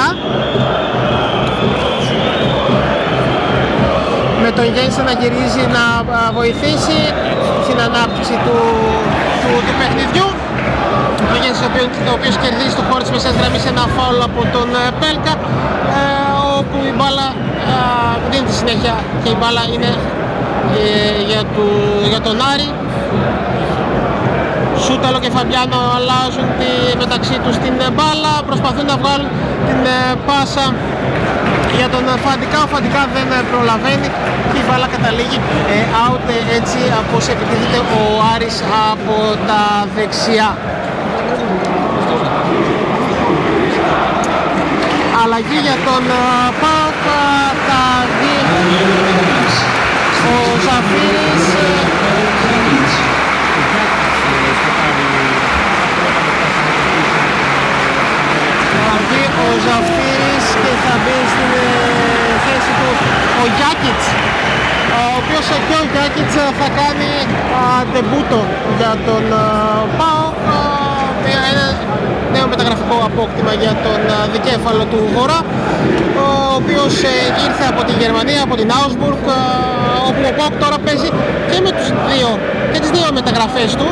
Με τον Γέννη να γυρίζει να βοηθήσει στην ανάπτυξη του παιχνιδιού. Ο Γέννης ο οποίος κερδίζει στο χώρο της μεσαίας γραμμής ένα φάουλ από τον Πέλκα, όπου η μπάλα δίνει τη συνέχεια και η μπάλα είναι για τον Άρη. Σούταλο και Φαμπιάνο αλλάζουν μεταξύ τους την μπάλα, προσπαθούν να βγάλουν την πάσα για τον Φαντικά. Ο Φαντικά δεν προλαβαίνει και η μπάλα καταλήγει out, έτσι όπως επιτίθεται ο Άρης από τα δεξιά. Αλλαγή για τον ΠΑΟΚ, θα δει ο Ζαφύρης. Ο Ζαφύρης και θα μπει στην θέση του ο Γιάκιτς, ο οποίος και ο Γιάκιτς θα κάνει ντεμπούτο για τον ΠΑΟΚ, ένα νέο μεταγραφικό απόκτημα για τον δικέφαλο του Βορρά, ο οποίος ήρθε από τη Γερμανία, από την Augsburg, όπου ο ΠΑΟΚ τώρα παίζει και με τις δύο μεταγραφές του,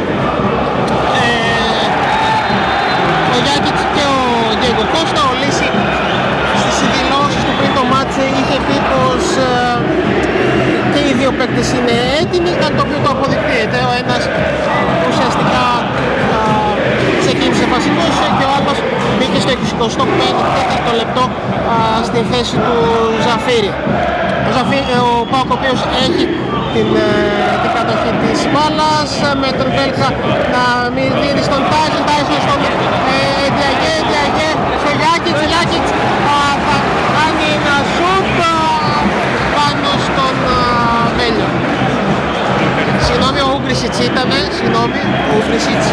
ο Γιάκιτς και ο Διέγκο Κώστα. Ο Λύση στις δηλώσεις του πριν το μάτς είχε πει πως και οι δύο παίκτες είναι έτοιμοι, κάτι το οποίο το αποδεικνύεται. Ο ένας ουσιαστικά ξεκίνησε βασικός και ο άλλος μπήκε στο 24ο λεπτό στη θέση του Ζαφύρη. Ο ΠΑΟΚ ο οποίος έχει την κατοχή της μπάλας, με τον Βέλκα να μην δίνει στον Τάισον στον Διαγέ, στο Γιάκιτς θα κάνει ένα σουτ πάνω στον Βέλιο. Συγγνώμη, ο Ούγκρισιτς ήτανε, ο Ούγκρισιτς.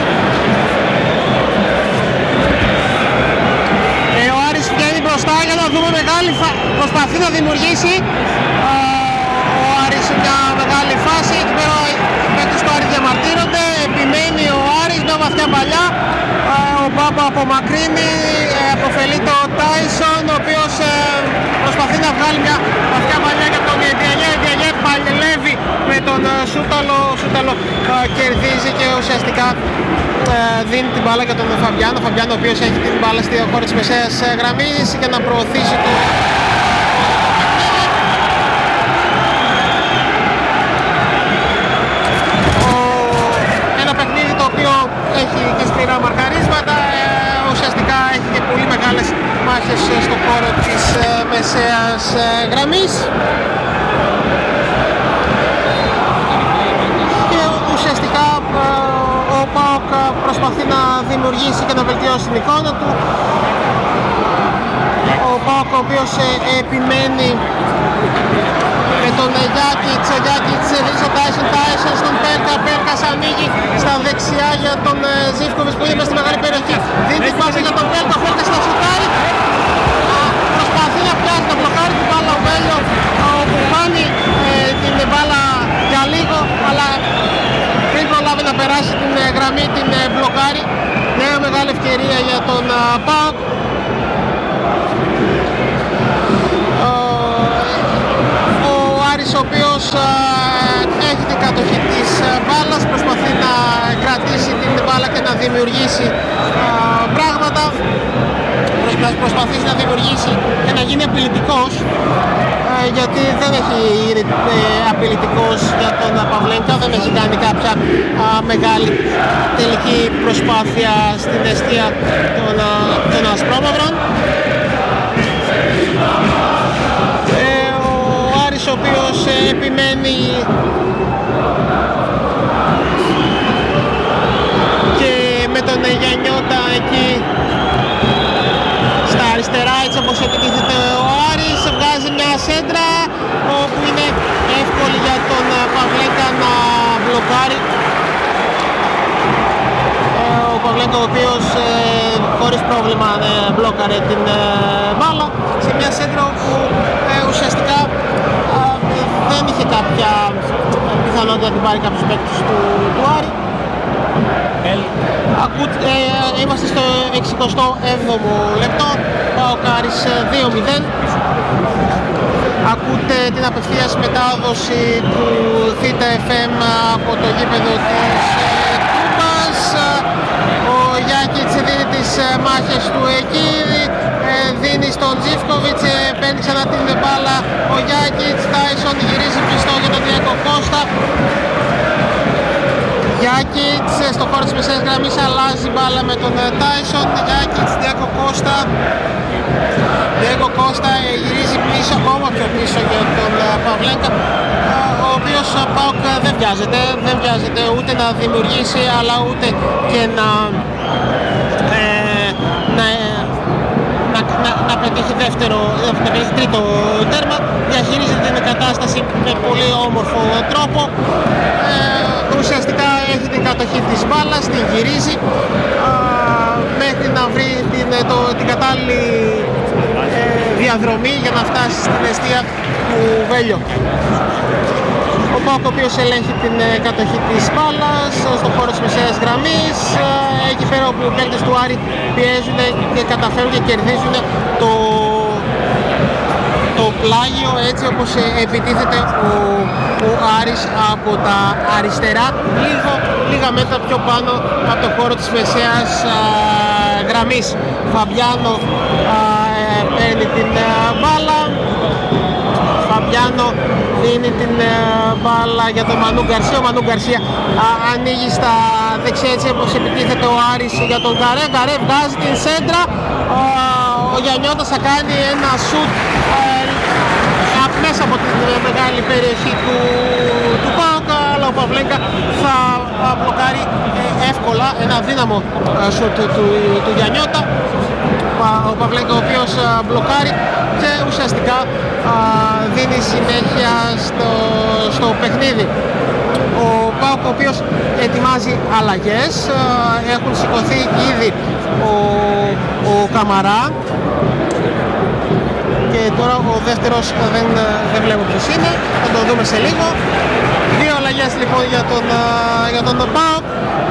Ο Άρης βγαίνει μπροστά για να δούμε μεγάλη προσπαθεί να δημιουργήσει ο Άρης μια μεγάλη φάση. Εκεί πέρα οι παίκτες του Άρη διαμαρτύρονται, επιμένει ο Άρης μια βαθιά παλιά. Ο Μπάμπα απομακρύνει, αποφελείται ο Τάισον, ο οποίος προσπαθεί να βγάλει μια βαθιά παλιά για τον Διαγέ. Διαγέ παλεύει με τον Σούταλο, κερδίζει και ουσιαστικά δίνει την μπάλα για τον Φαμπιάνο. Ο οποίος έχει την μπάλα στη χώρα της μεσαίας γραμμής για να προωθήσει το... Ένα παιχνίδι το οποίο έχει και σκληρά μαρκαρίσματα, ουσιαστικά έχει και πολύ μεγάλες μάχες στο χώρο της μεσαίας γραμμής. Και ουσιαστικά ο ΠΑΟΚ προσπαθεί να δημιουργήσει και να βελτιώσει την εικόνα του. Ο ΠΑΟΚ ο οποίος επιμένει με τον Γιάκιτς, ο Γιάκιτς δίνει στον Τάισον στον Πέρκας ανοίγει στα δεξιά για τον Ζίβκοβιτς που είναι μέσα στη μεγάλη περιοχή. Δίνει την πάση για τον Βέλιο, ο Βέλιος να σουτάρει. Προσπαθεί να πιάσει, να μπλοκάρει την μπάλα ο Βέλιο, όπου χάνει την μπάλα για λίγο, αλλά πριν προλάβει να περάσει την γραμμή την μπλοκάρει. Νέα μεγάλη ευκαιρία για τον ΠΑΟΚ. Ο Άρης, ο οποίος έχει την κατοχή της μπάλας, προσπαθεί να κρατήσει την μπάλα και να δημιουργήσει πράγματα, να προσπαθήσει να δημιουργήσει και να γίνει απειλητικός, γιατί δεν έχει απειλητικός για τον Παυλένκα, δεν έχει κάνει κάποια μεγάλη τελική προσπάθεια στην εστία των Ασπρόμαυρων. Ο Άρης, ο οποίος επιμένει και με τον Γιαννιώτα εκεί στα αριστερά, έτσι όπως επιτίθεται ο Άρης, βγάζει μια σέντρα όπου είναι εύκολη για τον Παυλέκα να μπλοκάρει. Ο Παυλέκα, ο οποίος χωρίς πρόβλημα μπλόκαρε την μπάλα σε μια σέντρα όπου ουσιαστικά δεν είχε κάποια πιθανότητα να την πάρει κάποιος παίκτης του Άρη. Είμαστε στο 67ο λεπτό, ΠΑΟΚ Άρης 2-0. Ακούτε την απευθείας μετάδοση του Θήτα FM από το γήπεδο της Τούμπας. Ο Γιάκιτς δίνει τις μάχες του εκεί, δίνει στον Ζίβκοβιτς, παίρνει ξανά την μπάλα ο Γιάκιτς, Τάισον γυρίζει πιστό για τον Διέκο Κώστα. Γιάκιτς στο χώρο της μεσαίας γραμμής, αλλάζει μπάλα με τον Τάισον. Γιάκιτς, Διέκο Κώστα. Διέκο Κώστα γυρίζει πίσω, ακόμα πιο πίσω για τον Παυλέκα, ο οποίος ΠΑΟΚ δεν βιάζεται ούτε να δημιουργήσει, αλλά ούτε και να πετύχει τρίτο τέρμα. Διαχειρίζεται την κατάσταση με πολύ όμορφο τρόπο. Ουσιαστικά έχει την κατοχή της μπάλας, την γυρίζει μέχρι να βρει την κατάλληλη διαδρομή για να φτάσει στην εστία του Βέλιο. Ο ΠΑΟΚ, ο οποίος ελέγχει την κατοχή της μπάλας στον χώρο της μεσαίας γραμμής, εκεί πέρα όπου οι παίκτες του Άρη πιέζουν και καταφέρουν και κερδίζουν το πλάγιο, έτσι όπως επιτίθεται ο Άρης από τα αριστερά, λίγα μέτρα πιο πάνω από το χώρο της μεσαίας γραμμής. Φαμπιάνο παίρνει την μπάλα, Φαμπιάνο δίνει την μπάλα για τον Μανού Γκαρσία. Ο Μανού Γκαρσία ανοίγει στα δεξιά, έτσι όπως επιτίθεται ο Άρης για τον Γκαρέ. Γκαρέ βγάζει την σέντρα, ο Γιαννιώτας θα κάνει ένα σουτ μέσα από την μεγάλη περιοχή του ΠΑΟΚ, αλλά ο Παυλέκα θα μπλοκάρει εύκολα ένα δύναμο σουτ του Γιαννιώτα. Ο Παυλέκα, ο οποίος μπλοκάρει και ουσιαστικά δίνει συνέχεια στο παιχνίδι. Ο ΠΑΟΚ, ο οποίος ετοιμάζει αλλαγές, έχουν σηκωθεί ήδη ο Καμαρά και τώρα ο δεύτερος δεν βλέπω ποιος είναι, θα το δούμε σε λίγο. Δύο αλλαγές λοιπόν για τον ΠΑΟΚ.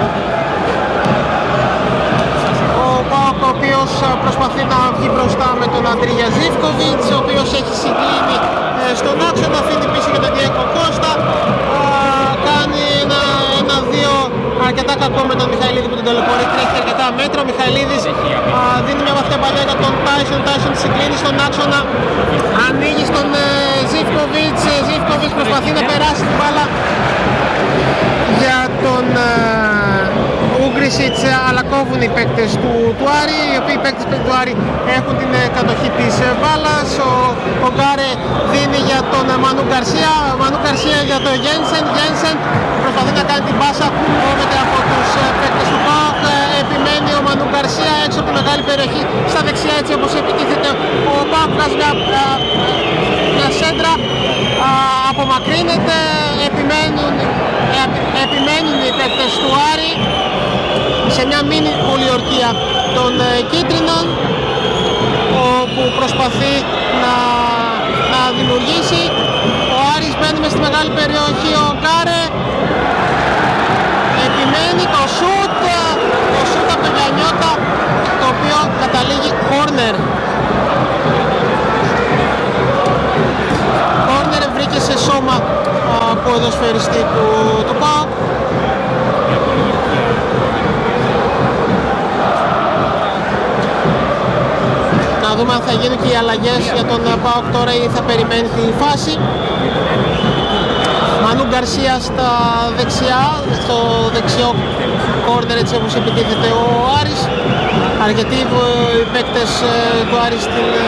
Ο ΠΑΟΚ, ο οποίος προσπαθεί να βγει μπροστά με τον Αντρίγια Ζίβκοβιτς, ο οποίος έχει συγκλίνει στον άξονα, αφήνει πίσω για τον Διέκο Κώστα, κάνει ένα-δύο αρκετά κακό με τον Μιχαηλίδη που τον ταλαιπωρεί, τρέχει αρκετά μέτρα. Ο Μιχαηλίδης δίνει μια βαθιά παλιά για τον Τάισον, Τάισον συγκλίνει στον άξονα, ανοίγει στον Ζίβκοβιτς, Ζίβκοβιτς προσπαθεί να περάσει την μπάλα για τον Ούγκρισιτς, αλλά κόβουν οι παίκτες του Άρη, οι οποίοι οι παίκτες του Άρη έχουν την κατοχή της μπάλας. Ο Γκάρε δίνει για τον Μανού Γκαρσία, ο Μανού Γκαρσία για τον Γένσεν, Γένσεν προσπαθεί να κάνει την πάσα, κόβεται από τους παίκτες του ΠΑΟΚ, επιμένει ο Μανού Γκαρσία έξω από τη μεγάλη περιοχή, στα δεξιά, έτσι όπως επιτίθεται ο ΠΑΟΚ, βγάζει μια σέντρα, απομακρύνεται, επιμένουν οι παίκτες του Άρη σε μια μίνι πολιορκία των κίτρινων, όπου προσπαθεί να δημιουργήσει. Ο Άρης μπαίνει μες στη μεγάλη περιοχή, ο Γκάρε επιμένει το σούτ από τον Γιαννιώτα, το οποίο καταλήγει κόρνερ. Κόρνερ βρήκε σε σώμα από ποδοσφαιριστή του ΠΑΟΚ. Να δούμε αν θα γίνουν και οι αλλαγές για τον ΠΑΟΚ τώρα ή θα περιμένει τη φάση. Μανού Γκαρσία στα δεξιά, στο δεξιό κόρνερ, έτσι όπως επιτίθεται ο Άρης. Αρκετοί οι παίκτες του Άρης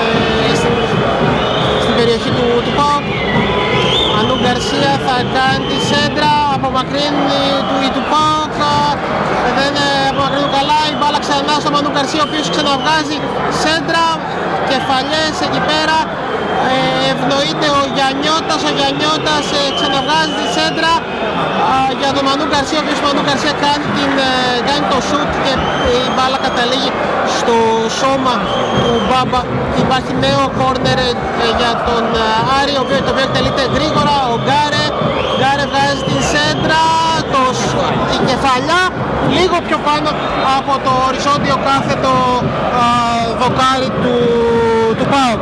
στην περιοχή του ΠΑΟΚ. Μανού Γκαρσία θα κάνει τη σέντρα, απομακρύνει του ΠΑΟΚ, δεν απομακρύνουν καλά, η μπάλα ξανά στο Μανού Γκαρσία, ο οποίος ξαναβγάζει σέντρα, κεφαλιές εκεί πέρα. Ευνοείται ο Γιαννιώτας ξαναβγάζει τη σέντρα για τον Μανού Γκαρσία, ο οποίος Μανού Γκαρσία κάνει το σούτ και η μπάλα καταλήγει στο σώμα του Μπάμπα. Υπάρχει νέο κόρνερ για τον Άρη, το οποίο εκτελείται γρήγορα. Ο Γκάρε βγάζει την σέντρα, η κεφαλιά λίγο πιο πάνω από το οριζόντιο κάθετο δοκάρι του ΠΑΟΚ.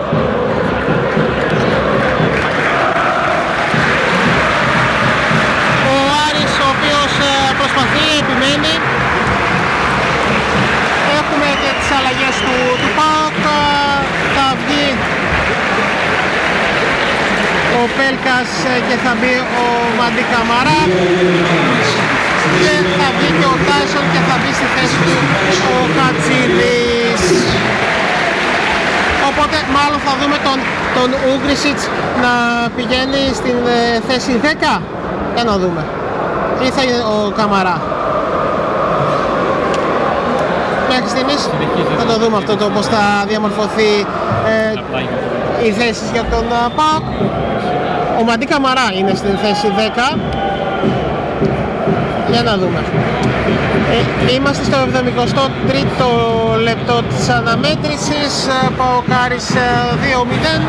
Ο Άρης, ο οποίος προσπαθεί, επιμένει. Έχουμε και τις αλλαγές του ΠΑΟΚ. Θα βγει ο Πέλκας και θα μπει ο Μαντί Καμαρά και θα βγει και ο Τάισον και θα μπει στη θέση του ο Χατζίδης. Οπότε μάλλον θα δούμε τον Ούγκρισιτς να πηγαίνει στην θέση 10. Για να δούμε. Ή θα είναι ο Καμαρά. Μέχρι στιγμής θα το δούμε αυτό, πώς θα διαμορφωθεί οι θέσεις για τον ΠΑΟΚ. Ο Μαντί Καμαρά είναι στην θέση 10. Για να δούμε. Είμαστε στο 73ο λεπτό της αναμέτρησης. ΠΑΟΚ Άρης 2-0.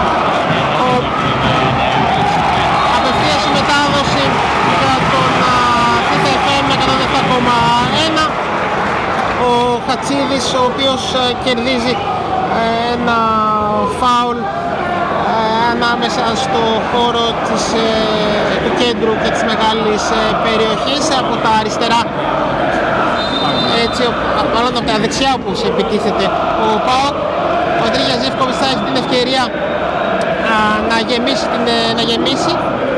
Απευθείας η μετάδοση για τον ΦΙΦΑ με 107,1. Ο Χατσίδης, ο οποίος κερδίζει ένα φάουλ ανάμεσα στο χώρο του κέντρου και της μεγάλης περιοχής από τα αριστερά, έτσι, μάλλον από τα δεξιά όπως επιτίθεται ο ΠΑΟΚ. Ο Αντρίγια Ζίβκοβιτς θα έχει την ευκαιρία να γεμίσει.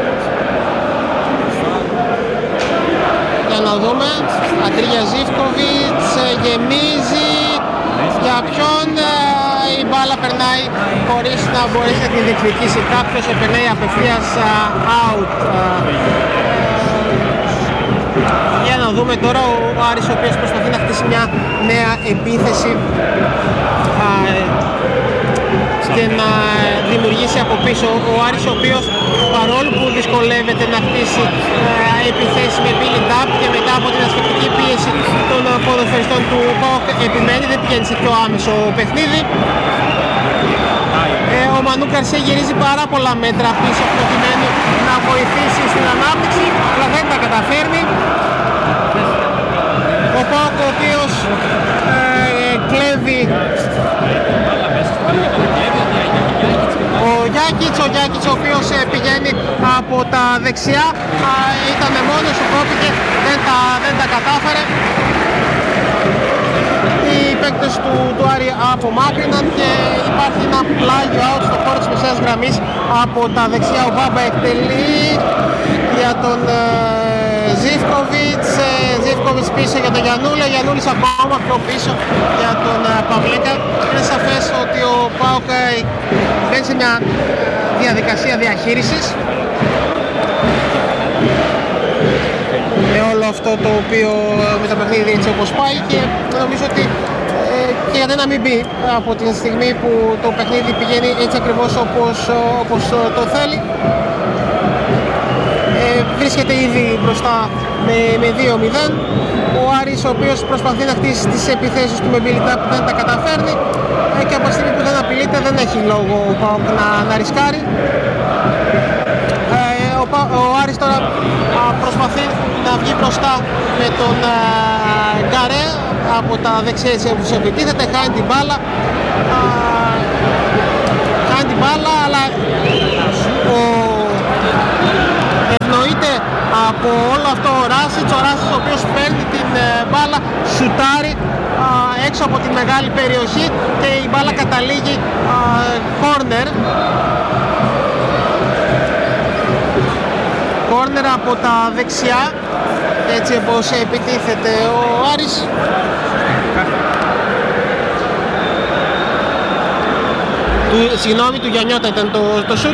Για να δούμε. Αντρίγια Ζίβκοβιτς γεμίζει. Για ποιον? Η μπάλα περνάει χωρίς να μπορέσει να την διεκδικήσει κάποιος, περνάει απευθείας out. Για να δούμε τώρα ο Άρης, ο οποίος προσπαθεί να χτίσει μια νέα επίθεση και να δημιουργήσει από πίσω. Ο Άρης, ο οποίος παρόλο που δυσκολεύεται να χτίσει επιθέσεις με build up και μετά από την ασφυκτική πίεση των ποδοσφαιριστών του ΠΑΟΚ επιμένει, δεν πηγαίνει σε πιο άμεσο παιχνίδι. Ο Μανού Γκαρσία γυρίζει πάρα πολλά μέτρα πίσω προκειμένου να βοηθήσει στην ανάπτυξη, αλλά δεν τα καταφέρνει. Ο ΠΑΟΚ, ο οποίος κλέβει ο Γιάκιτς, ο οποίος πηγαίνει από τα δεξιά, ήταν μόνος, κόπηκε, δεν τα κατάφερε. Οι παίκτες του Άρη απομάκρυναν και υπάρχει ένα πλάγιο out στο χώρο της μεσαίας γραμμής από τα δεξιά. Ο Μπάμπα εκτελεί για τον Ζίβκοβιτς πίσω για τον Γιαννούλης ακόμα πιο πίσω για τον Παυλέκα. Είναι σαφές ότι ο ΠΑΟΚ μπαίνει σε μια διαδικασία διαχείρισης με όλο αυτό το οποίο με το παιχνίδι έτσι όπως πάει, και νομίζω ότι και γιατί να μην μπει από την στιγμή που το παιχνίδι πηγαίνει έτσι ακριβώς όπως το θέλει. βρίσκεται ήδη μπροστά με 2-0. Ο Άρης, ο οποίος προσπαθεί να χτίσει τις επιθέσεις του με build-up που δεν τα καταφέρνει, και από τη στιγμή που δεν απειλείται δεν έχει λόγο ο ΠΑΟΚ να ρισκάρει. Ο Άρης τώρα προσπαθεί να βγει μπροστά με τον Γκαρέ από τα δεξιά, έτσι όπως επιτίθεται, χάνει την μπάλα, αλλά ευνοείται από όλο αυτό ο Ράσιτς, ο οποίος παίρνει την μπάλα, σουτάρει έξω από τη μεγάλη περιοχή και η μπάλα καταλήγει κόρνερ. Κόρνερ από τα δεξιά, έτσι όπως επιτίθεται ο Άρης. Συγγνώμη, του Γιαννιώτα ήταν το σουτ.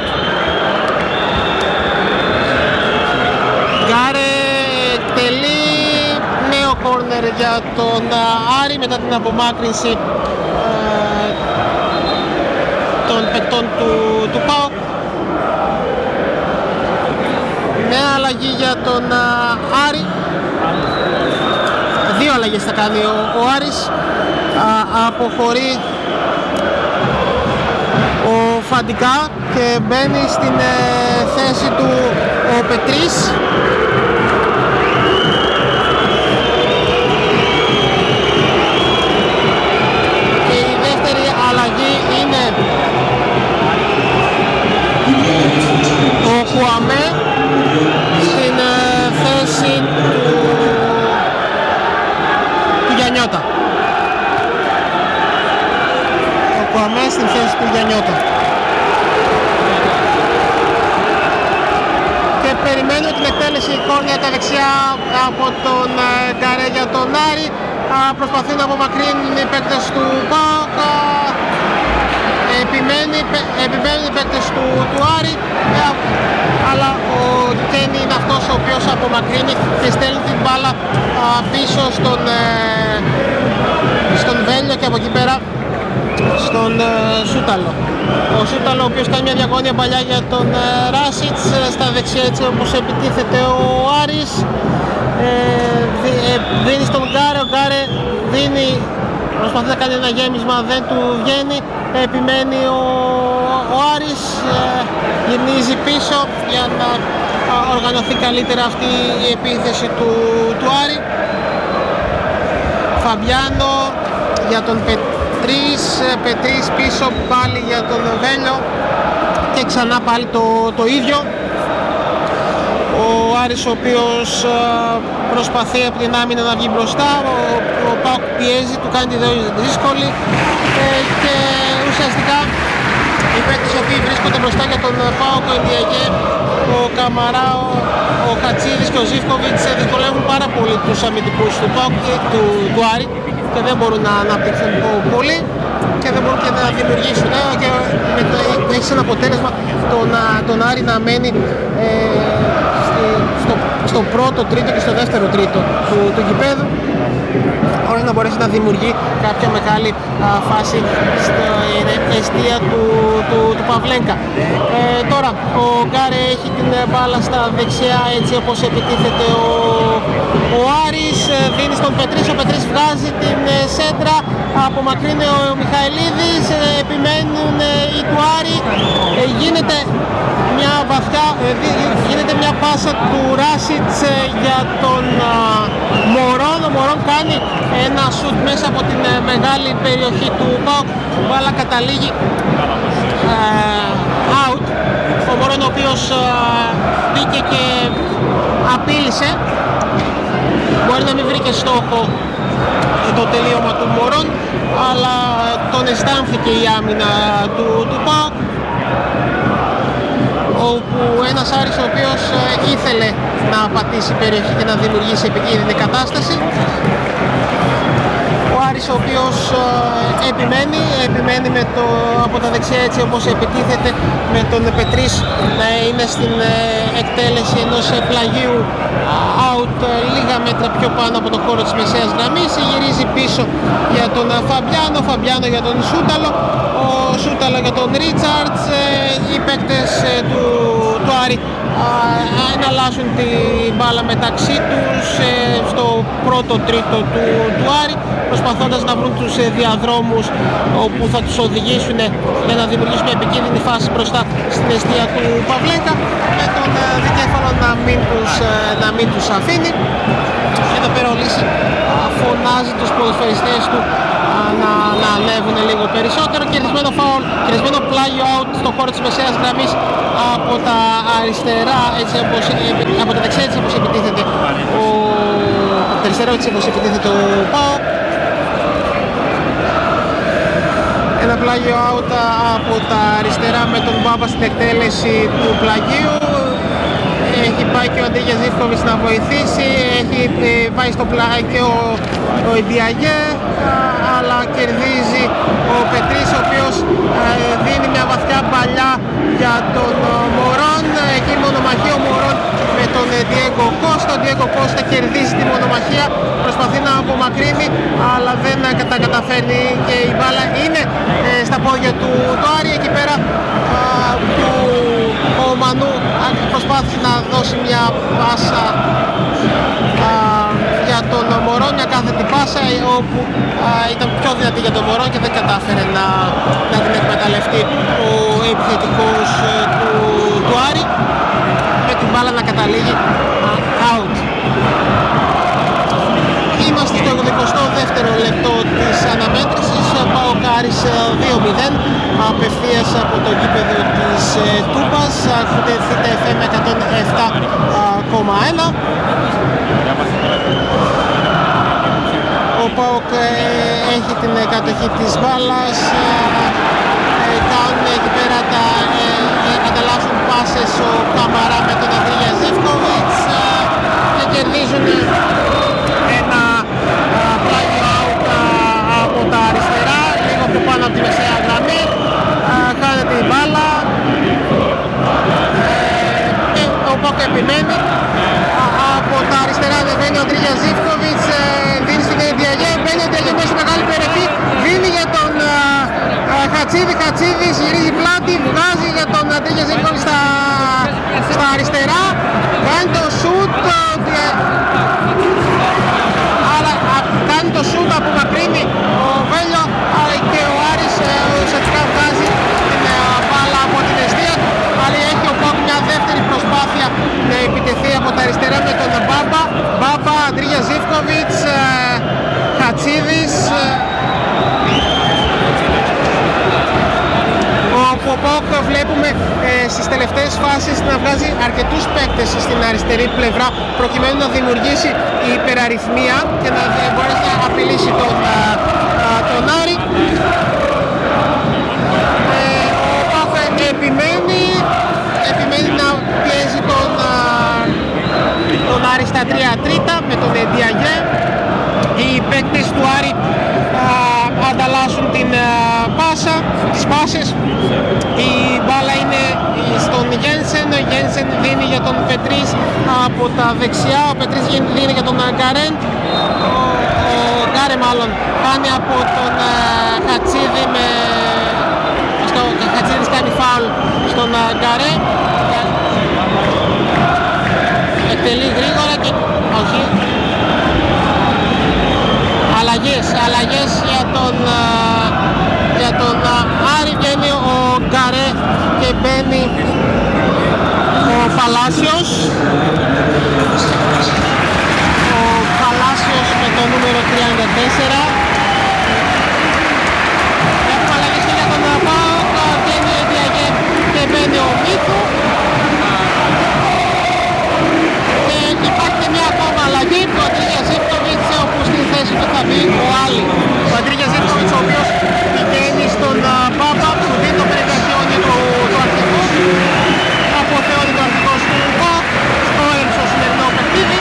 Γκάρε εκτελεί νέο κόρνερ για τον Άρη μετά την απομάκρυνση των παικτών του ΠΑΟΚ. Νέα αλλαγή για τον Άρη. Δύο αλλαγές θα κάνει ο Άρης. Αποχωρεί ο Φαντικά και μπαίνει στην θέση του ο Πετρής. Και η δεύτερη αλλαγή είναι ο Κουαμέ στην θέση του Γιαννιώτα. Ο Κουαμέ στην θέση του Γιαννιώτα. Και περιμένουμε την εκτέλεση κόρνερ τα δεξιά από τον Γκαρέ για τον Άρη. Προσπαθούν να απομακρύνουν οι παίκτες του ΠΑΟΚ. Επιμένουν οι παίκτες του Άρη, αλλά ο Κένι είναι αυτός ο οποίος απομακρύνει και στέλνει την μπάλα πίσω στον Βέλιο και από εκεί πέρα στον Σούταλο. Ο Σούταλο, ο οποίος κάνει μια διαγώνια παλιά για τον Ράσιτς, στα δεξιά, έτσι όπως επιτίθεται ο Άρης. Δίνει στον Γκάρε, ο Γκάρε προσπαθεί να κάνει ένα γέμισμα, δεν του βγαίνει. Επιμένει ο Άρης, γυρνίζει πίσω για να οργανωθεί καλύτερα αυτή η επίθεση του Άρη. Φαμπιάνο για τον Πετρίς πίσω πάλι για τον Βέλιο και ξανά πάλι το ίδιο. Ο Άρης, ο οποίος προσπαθεί από την άμυνα να βγει μπροστά, ο ΠΑΟΚ πιέζει, του κάνει τη ζωή δύσκολη και ουσιαστικά οι παίκτες οι οποίοι βρίσκονται μπροστά για τον ΠΑΟΚ, ο Ενδιαγέ, ο Καμαρά, ο Χατσίδης και ο Ζίβκοβιτς δυσκολεύουν πάρα πολύ τους αμυντικούς του ΠΑΟΚ και του Άρη και δεν μπορούν να αναπτύξουν πολύ και δεν μπορούν και να δημιουργήσουν και έχει σαν αποτέλεσμα τον Άρη να μένει στο πρώτο τρίτο και στο δεύτερο τρίτο του γηπέδου, χωρίς να μπορέσει να δημιουργεί κάποια μεγάλη φάση στην αιστεία του Παυλέγκα. Τώρα ο Γκάρε έχει την μπάλα στα δεξιά, έτσι όπως επιτίθεται ο Άρης, δίνει στον Πετρίς, ο Πετρίς βγάζει την σέντρα, απομακρύνει ο Μιχαηλίδης, επιμένουν οι του Άρη, γίνεται μια βαθιά, γίνεται μια πάσα του Ράσιτς για τον Μωρόν. Ο Μωρόν κάνει ένα σουτ μέσα από την μεγάλη περιοχή του ΠΑΟΚ, η μπάλα καταλήγει out. Ο Μωρόν, ο οποίος μπήκε και απείλησε, μπορεί να μην βρήκε στόχο το τελείωμα του Μωρόν, αλλά τον αισθάνθηκε η άμυνα του ΠΑΟΚ, όπου ένας Άρης ο οποίος ήθελε να πατήσει περιοχή και να δημιουργήσει επικίνδυνη κατάσταση. Ο Άρης ο οποίος επιμένει από τα δεξιά, έτσι όπως επιτίθεται, με τον Πετρίς να είναι στην εκτέλεση ενός πλαγίου out λίγα μέτρα πιο πάνω από το χώρο της μεσαίας γραμμής. Γυρίζει πίσω για τον Φαμπιάνο για τον Σούταλο, ο Σούταλο για τον Ρίτσαρτς. Οι παίκτες του Άρη εναλλάσσουν την μπάλα μεταξύ τους στο πρώτο τρίτο του Άρη, προσπαθώντας να βρουν τους διαδρόμους όπου θα τους οδηγήσουν για να δημιουργήσουν μια επικίνδυνη φάση μπροστά στην εστία του Παυλέκα, με τον δικέφαλο να μην τους αφήνει. Εδώ πέρα ο Λύση φωνάζει τους ποδοσφαιριστές του να ανέβουν λίγο περισσότερο. Κερδισμένο φάουλ, κερδισμένο πλάγιο out στο χώρο της μεσαίας γραμμής από τα αριστερά, από τα δεξιά έτσι όπως επιτίθεται από τα αριστερά έτσι όπως επιτίθεται ο ΠΑΟΚ. Ένα πλάγιο out από τα αριστερά με τον Μπάμπα στην εκτέλεση του πλαγίου. Έχει πάει και ο Αντρίγιας Ζίβκοβιτς να βοηθήσει, έχει πάει στο πλάγιο ο Ιντιαγέ, αλλά κερδίζει ο Πετρής, ο οποίος δίνει μια βαθιά παλιά για τον Μωρόν. Εκεί η μονομαχία ο Μωρόν με τον Διέγκο Κώστα. Ο Διέγκο Κώστα κερδίζει τη μονομαχία, προσπαθεί να απομακρύνει, αλλά δεν τα καταφέρνει και η μπάλα είναι στα πόδια του Άρη. Εκεί πέρα ο Μανού προσπάθησε να δώσει μια πάσα για τον Μωρόν, μια κάθετη πάσα όπου ήταν πιο δυνατή για τον Μωρόν και δεν κατάφερε να την εκμεταλλευτεί ο επιθετικός του Άρη, με την μπάλα να καταλήγει out. Είμαστε στο 22ο λεπτό της αναμέτρησης. ΠΑΟΚ Άρης 2-0 απευθείας από το γήπεδο της Τούμπας. Ακούτε Θήτα FM 107,1. Ο ΠΑΟΚ έχει την κατοχή της μπάλας. Κάνουν εκεί πέρα ανταλλάσσουν πάσες ο Καμαρά με τον Αντρίγια Ζίβκοβιτς και κερδίζουν ένα πλάγιο out από τα αριστερά, λίγο πιο πάνω από τη μεσαία γραμμή. Χάνεται η μπάλα και ο ΠΑΟΚ επιμένει. Από τα αριστερά ανεβαίνει ο Αντρίγιας Ζίβκοβιτς, δίνει στην Διαγέ, μπαίνει ο Διαγέ μέσα στη μεγάλη περιοχή, δίνει για τον Χατσίδη, γυρίζει πλάτη, βγάζει για τον Αντρίγια Ζίβκοβιτς στα αριστερά, κάνει το σουτ, κάνει το σούτ, απομακρύνει ο Βέλιο και ο Άρης ουσιαστικά βγάζει την μπάλα από την αιστεία του, αλλά έχει ο ΠΑΟΚ μια δεύτερη προσπάθεια να επιτεθεί από τα αριστερά με τον Μπάμπα, Αντρίγια Ζίβκοβιτς, Χατσίδης. Ο ΠΑΟΚ βλέπουμε στις τελευταίες φάσεις να βγάζει αρκετούς παίκτες στην αριστερή πλευρά προκειμένου να δημιουργήσει υπεραριθμία και να μπορέσει να απειλήσει τον Άρη. Ο ΠΑΟΚ επιμένει να πιέζει τον Άρη στα 3-3 με τον Διαγέ. Οι παίκτες του Άρη ανταλλάσσουν τις πάσες. Η μπάλα είναι στον Γένσεν. Ο Γένσεν δίνει για τον Πετρίς από τα δεξιά. Ο Πετρίς δίνει για τον Γκαρέν. Ο Γκάρε μάλλον κάνει από τον Χατσίδη. Ο Χατσίδης κάνει φάουλ στον Γκαρέ. Εκτελεί γρήγορα και όχι. Αλλαγές για τον Άρη. Βγαίνει ο Γκαρέ και μπαίνει ο Παλάσιος. Ο Παλάσιος με το νούμερο 34. Έχουμε αλλαγές και για τον ΠΑΟΚ. Βγαίνει ο Διαγέ και μπαίνει ο Μίθου. Και υπάρχει και μια ακόμα αλλαγή του Αντρίγια Ζίβκοβιτς, όπου στη θέση του θα μπει ο Άλλη. Ο Αντρίγια Ζίβκοβιτς, ο οποίος πηγαίνει στον Μπάμπα, που δίνει το περιβαλλοντικό του αρχικού. Αποθεώνει το αρχικό του ΠΑΟΚ στο σημερινό παιχνίδι.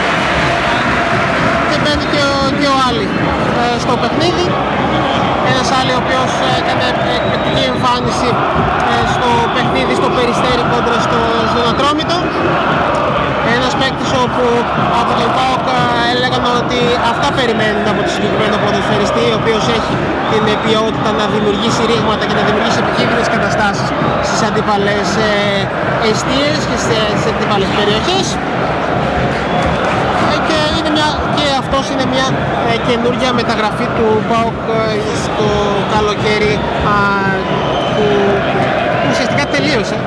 Και μπαίνει και ο Άλλη στο παιχνίδι. Ένας Άλλη ο οποίος έκανε εκπληκτική εμφάνιση στο παιχνίδι στο Περιστέρι κόντρα στον Ατρόμητο. Ένας παίκτης όπου από τον ΠΑΟΚ έλεγαν ότι αυτά περιμένουν από τον συγκεκριμένο ποδοσφαιριστή, ο οποίος έχει την ποιότητα να δημιουργήσει ρήγματα και να δημιουργήσει επικίνδυνες καταστάσεις στις αντίπαλες εστίες και στις αντίπαλες περιοχές. Και αυτός είναι μια καινούργια μεταγραφή του ΠΑΟΚ στο καλοκαίρι που ουσιαστικά τελείωσε.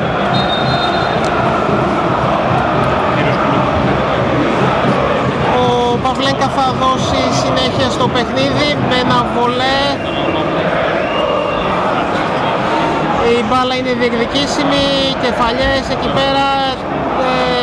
Ο Παυλένκα θα δώσει συνέχεια στο παιχνίδι με ένα βολέ. Η μπάλα είναι διεκδικήσιμη, κεφαλιές εκεί πέρα.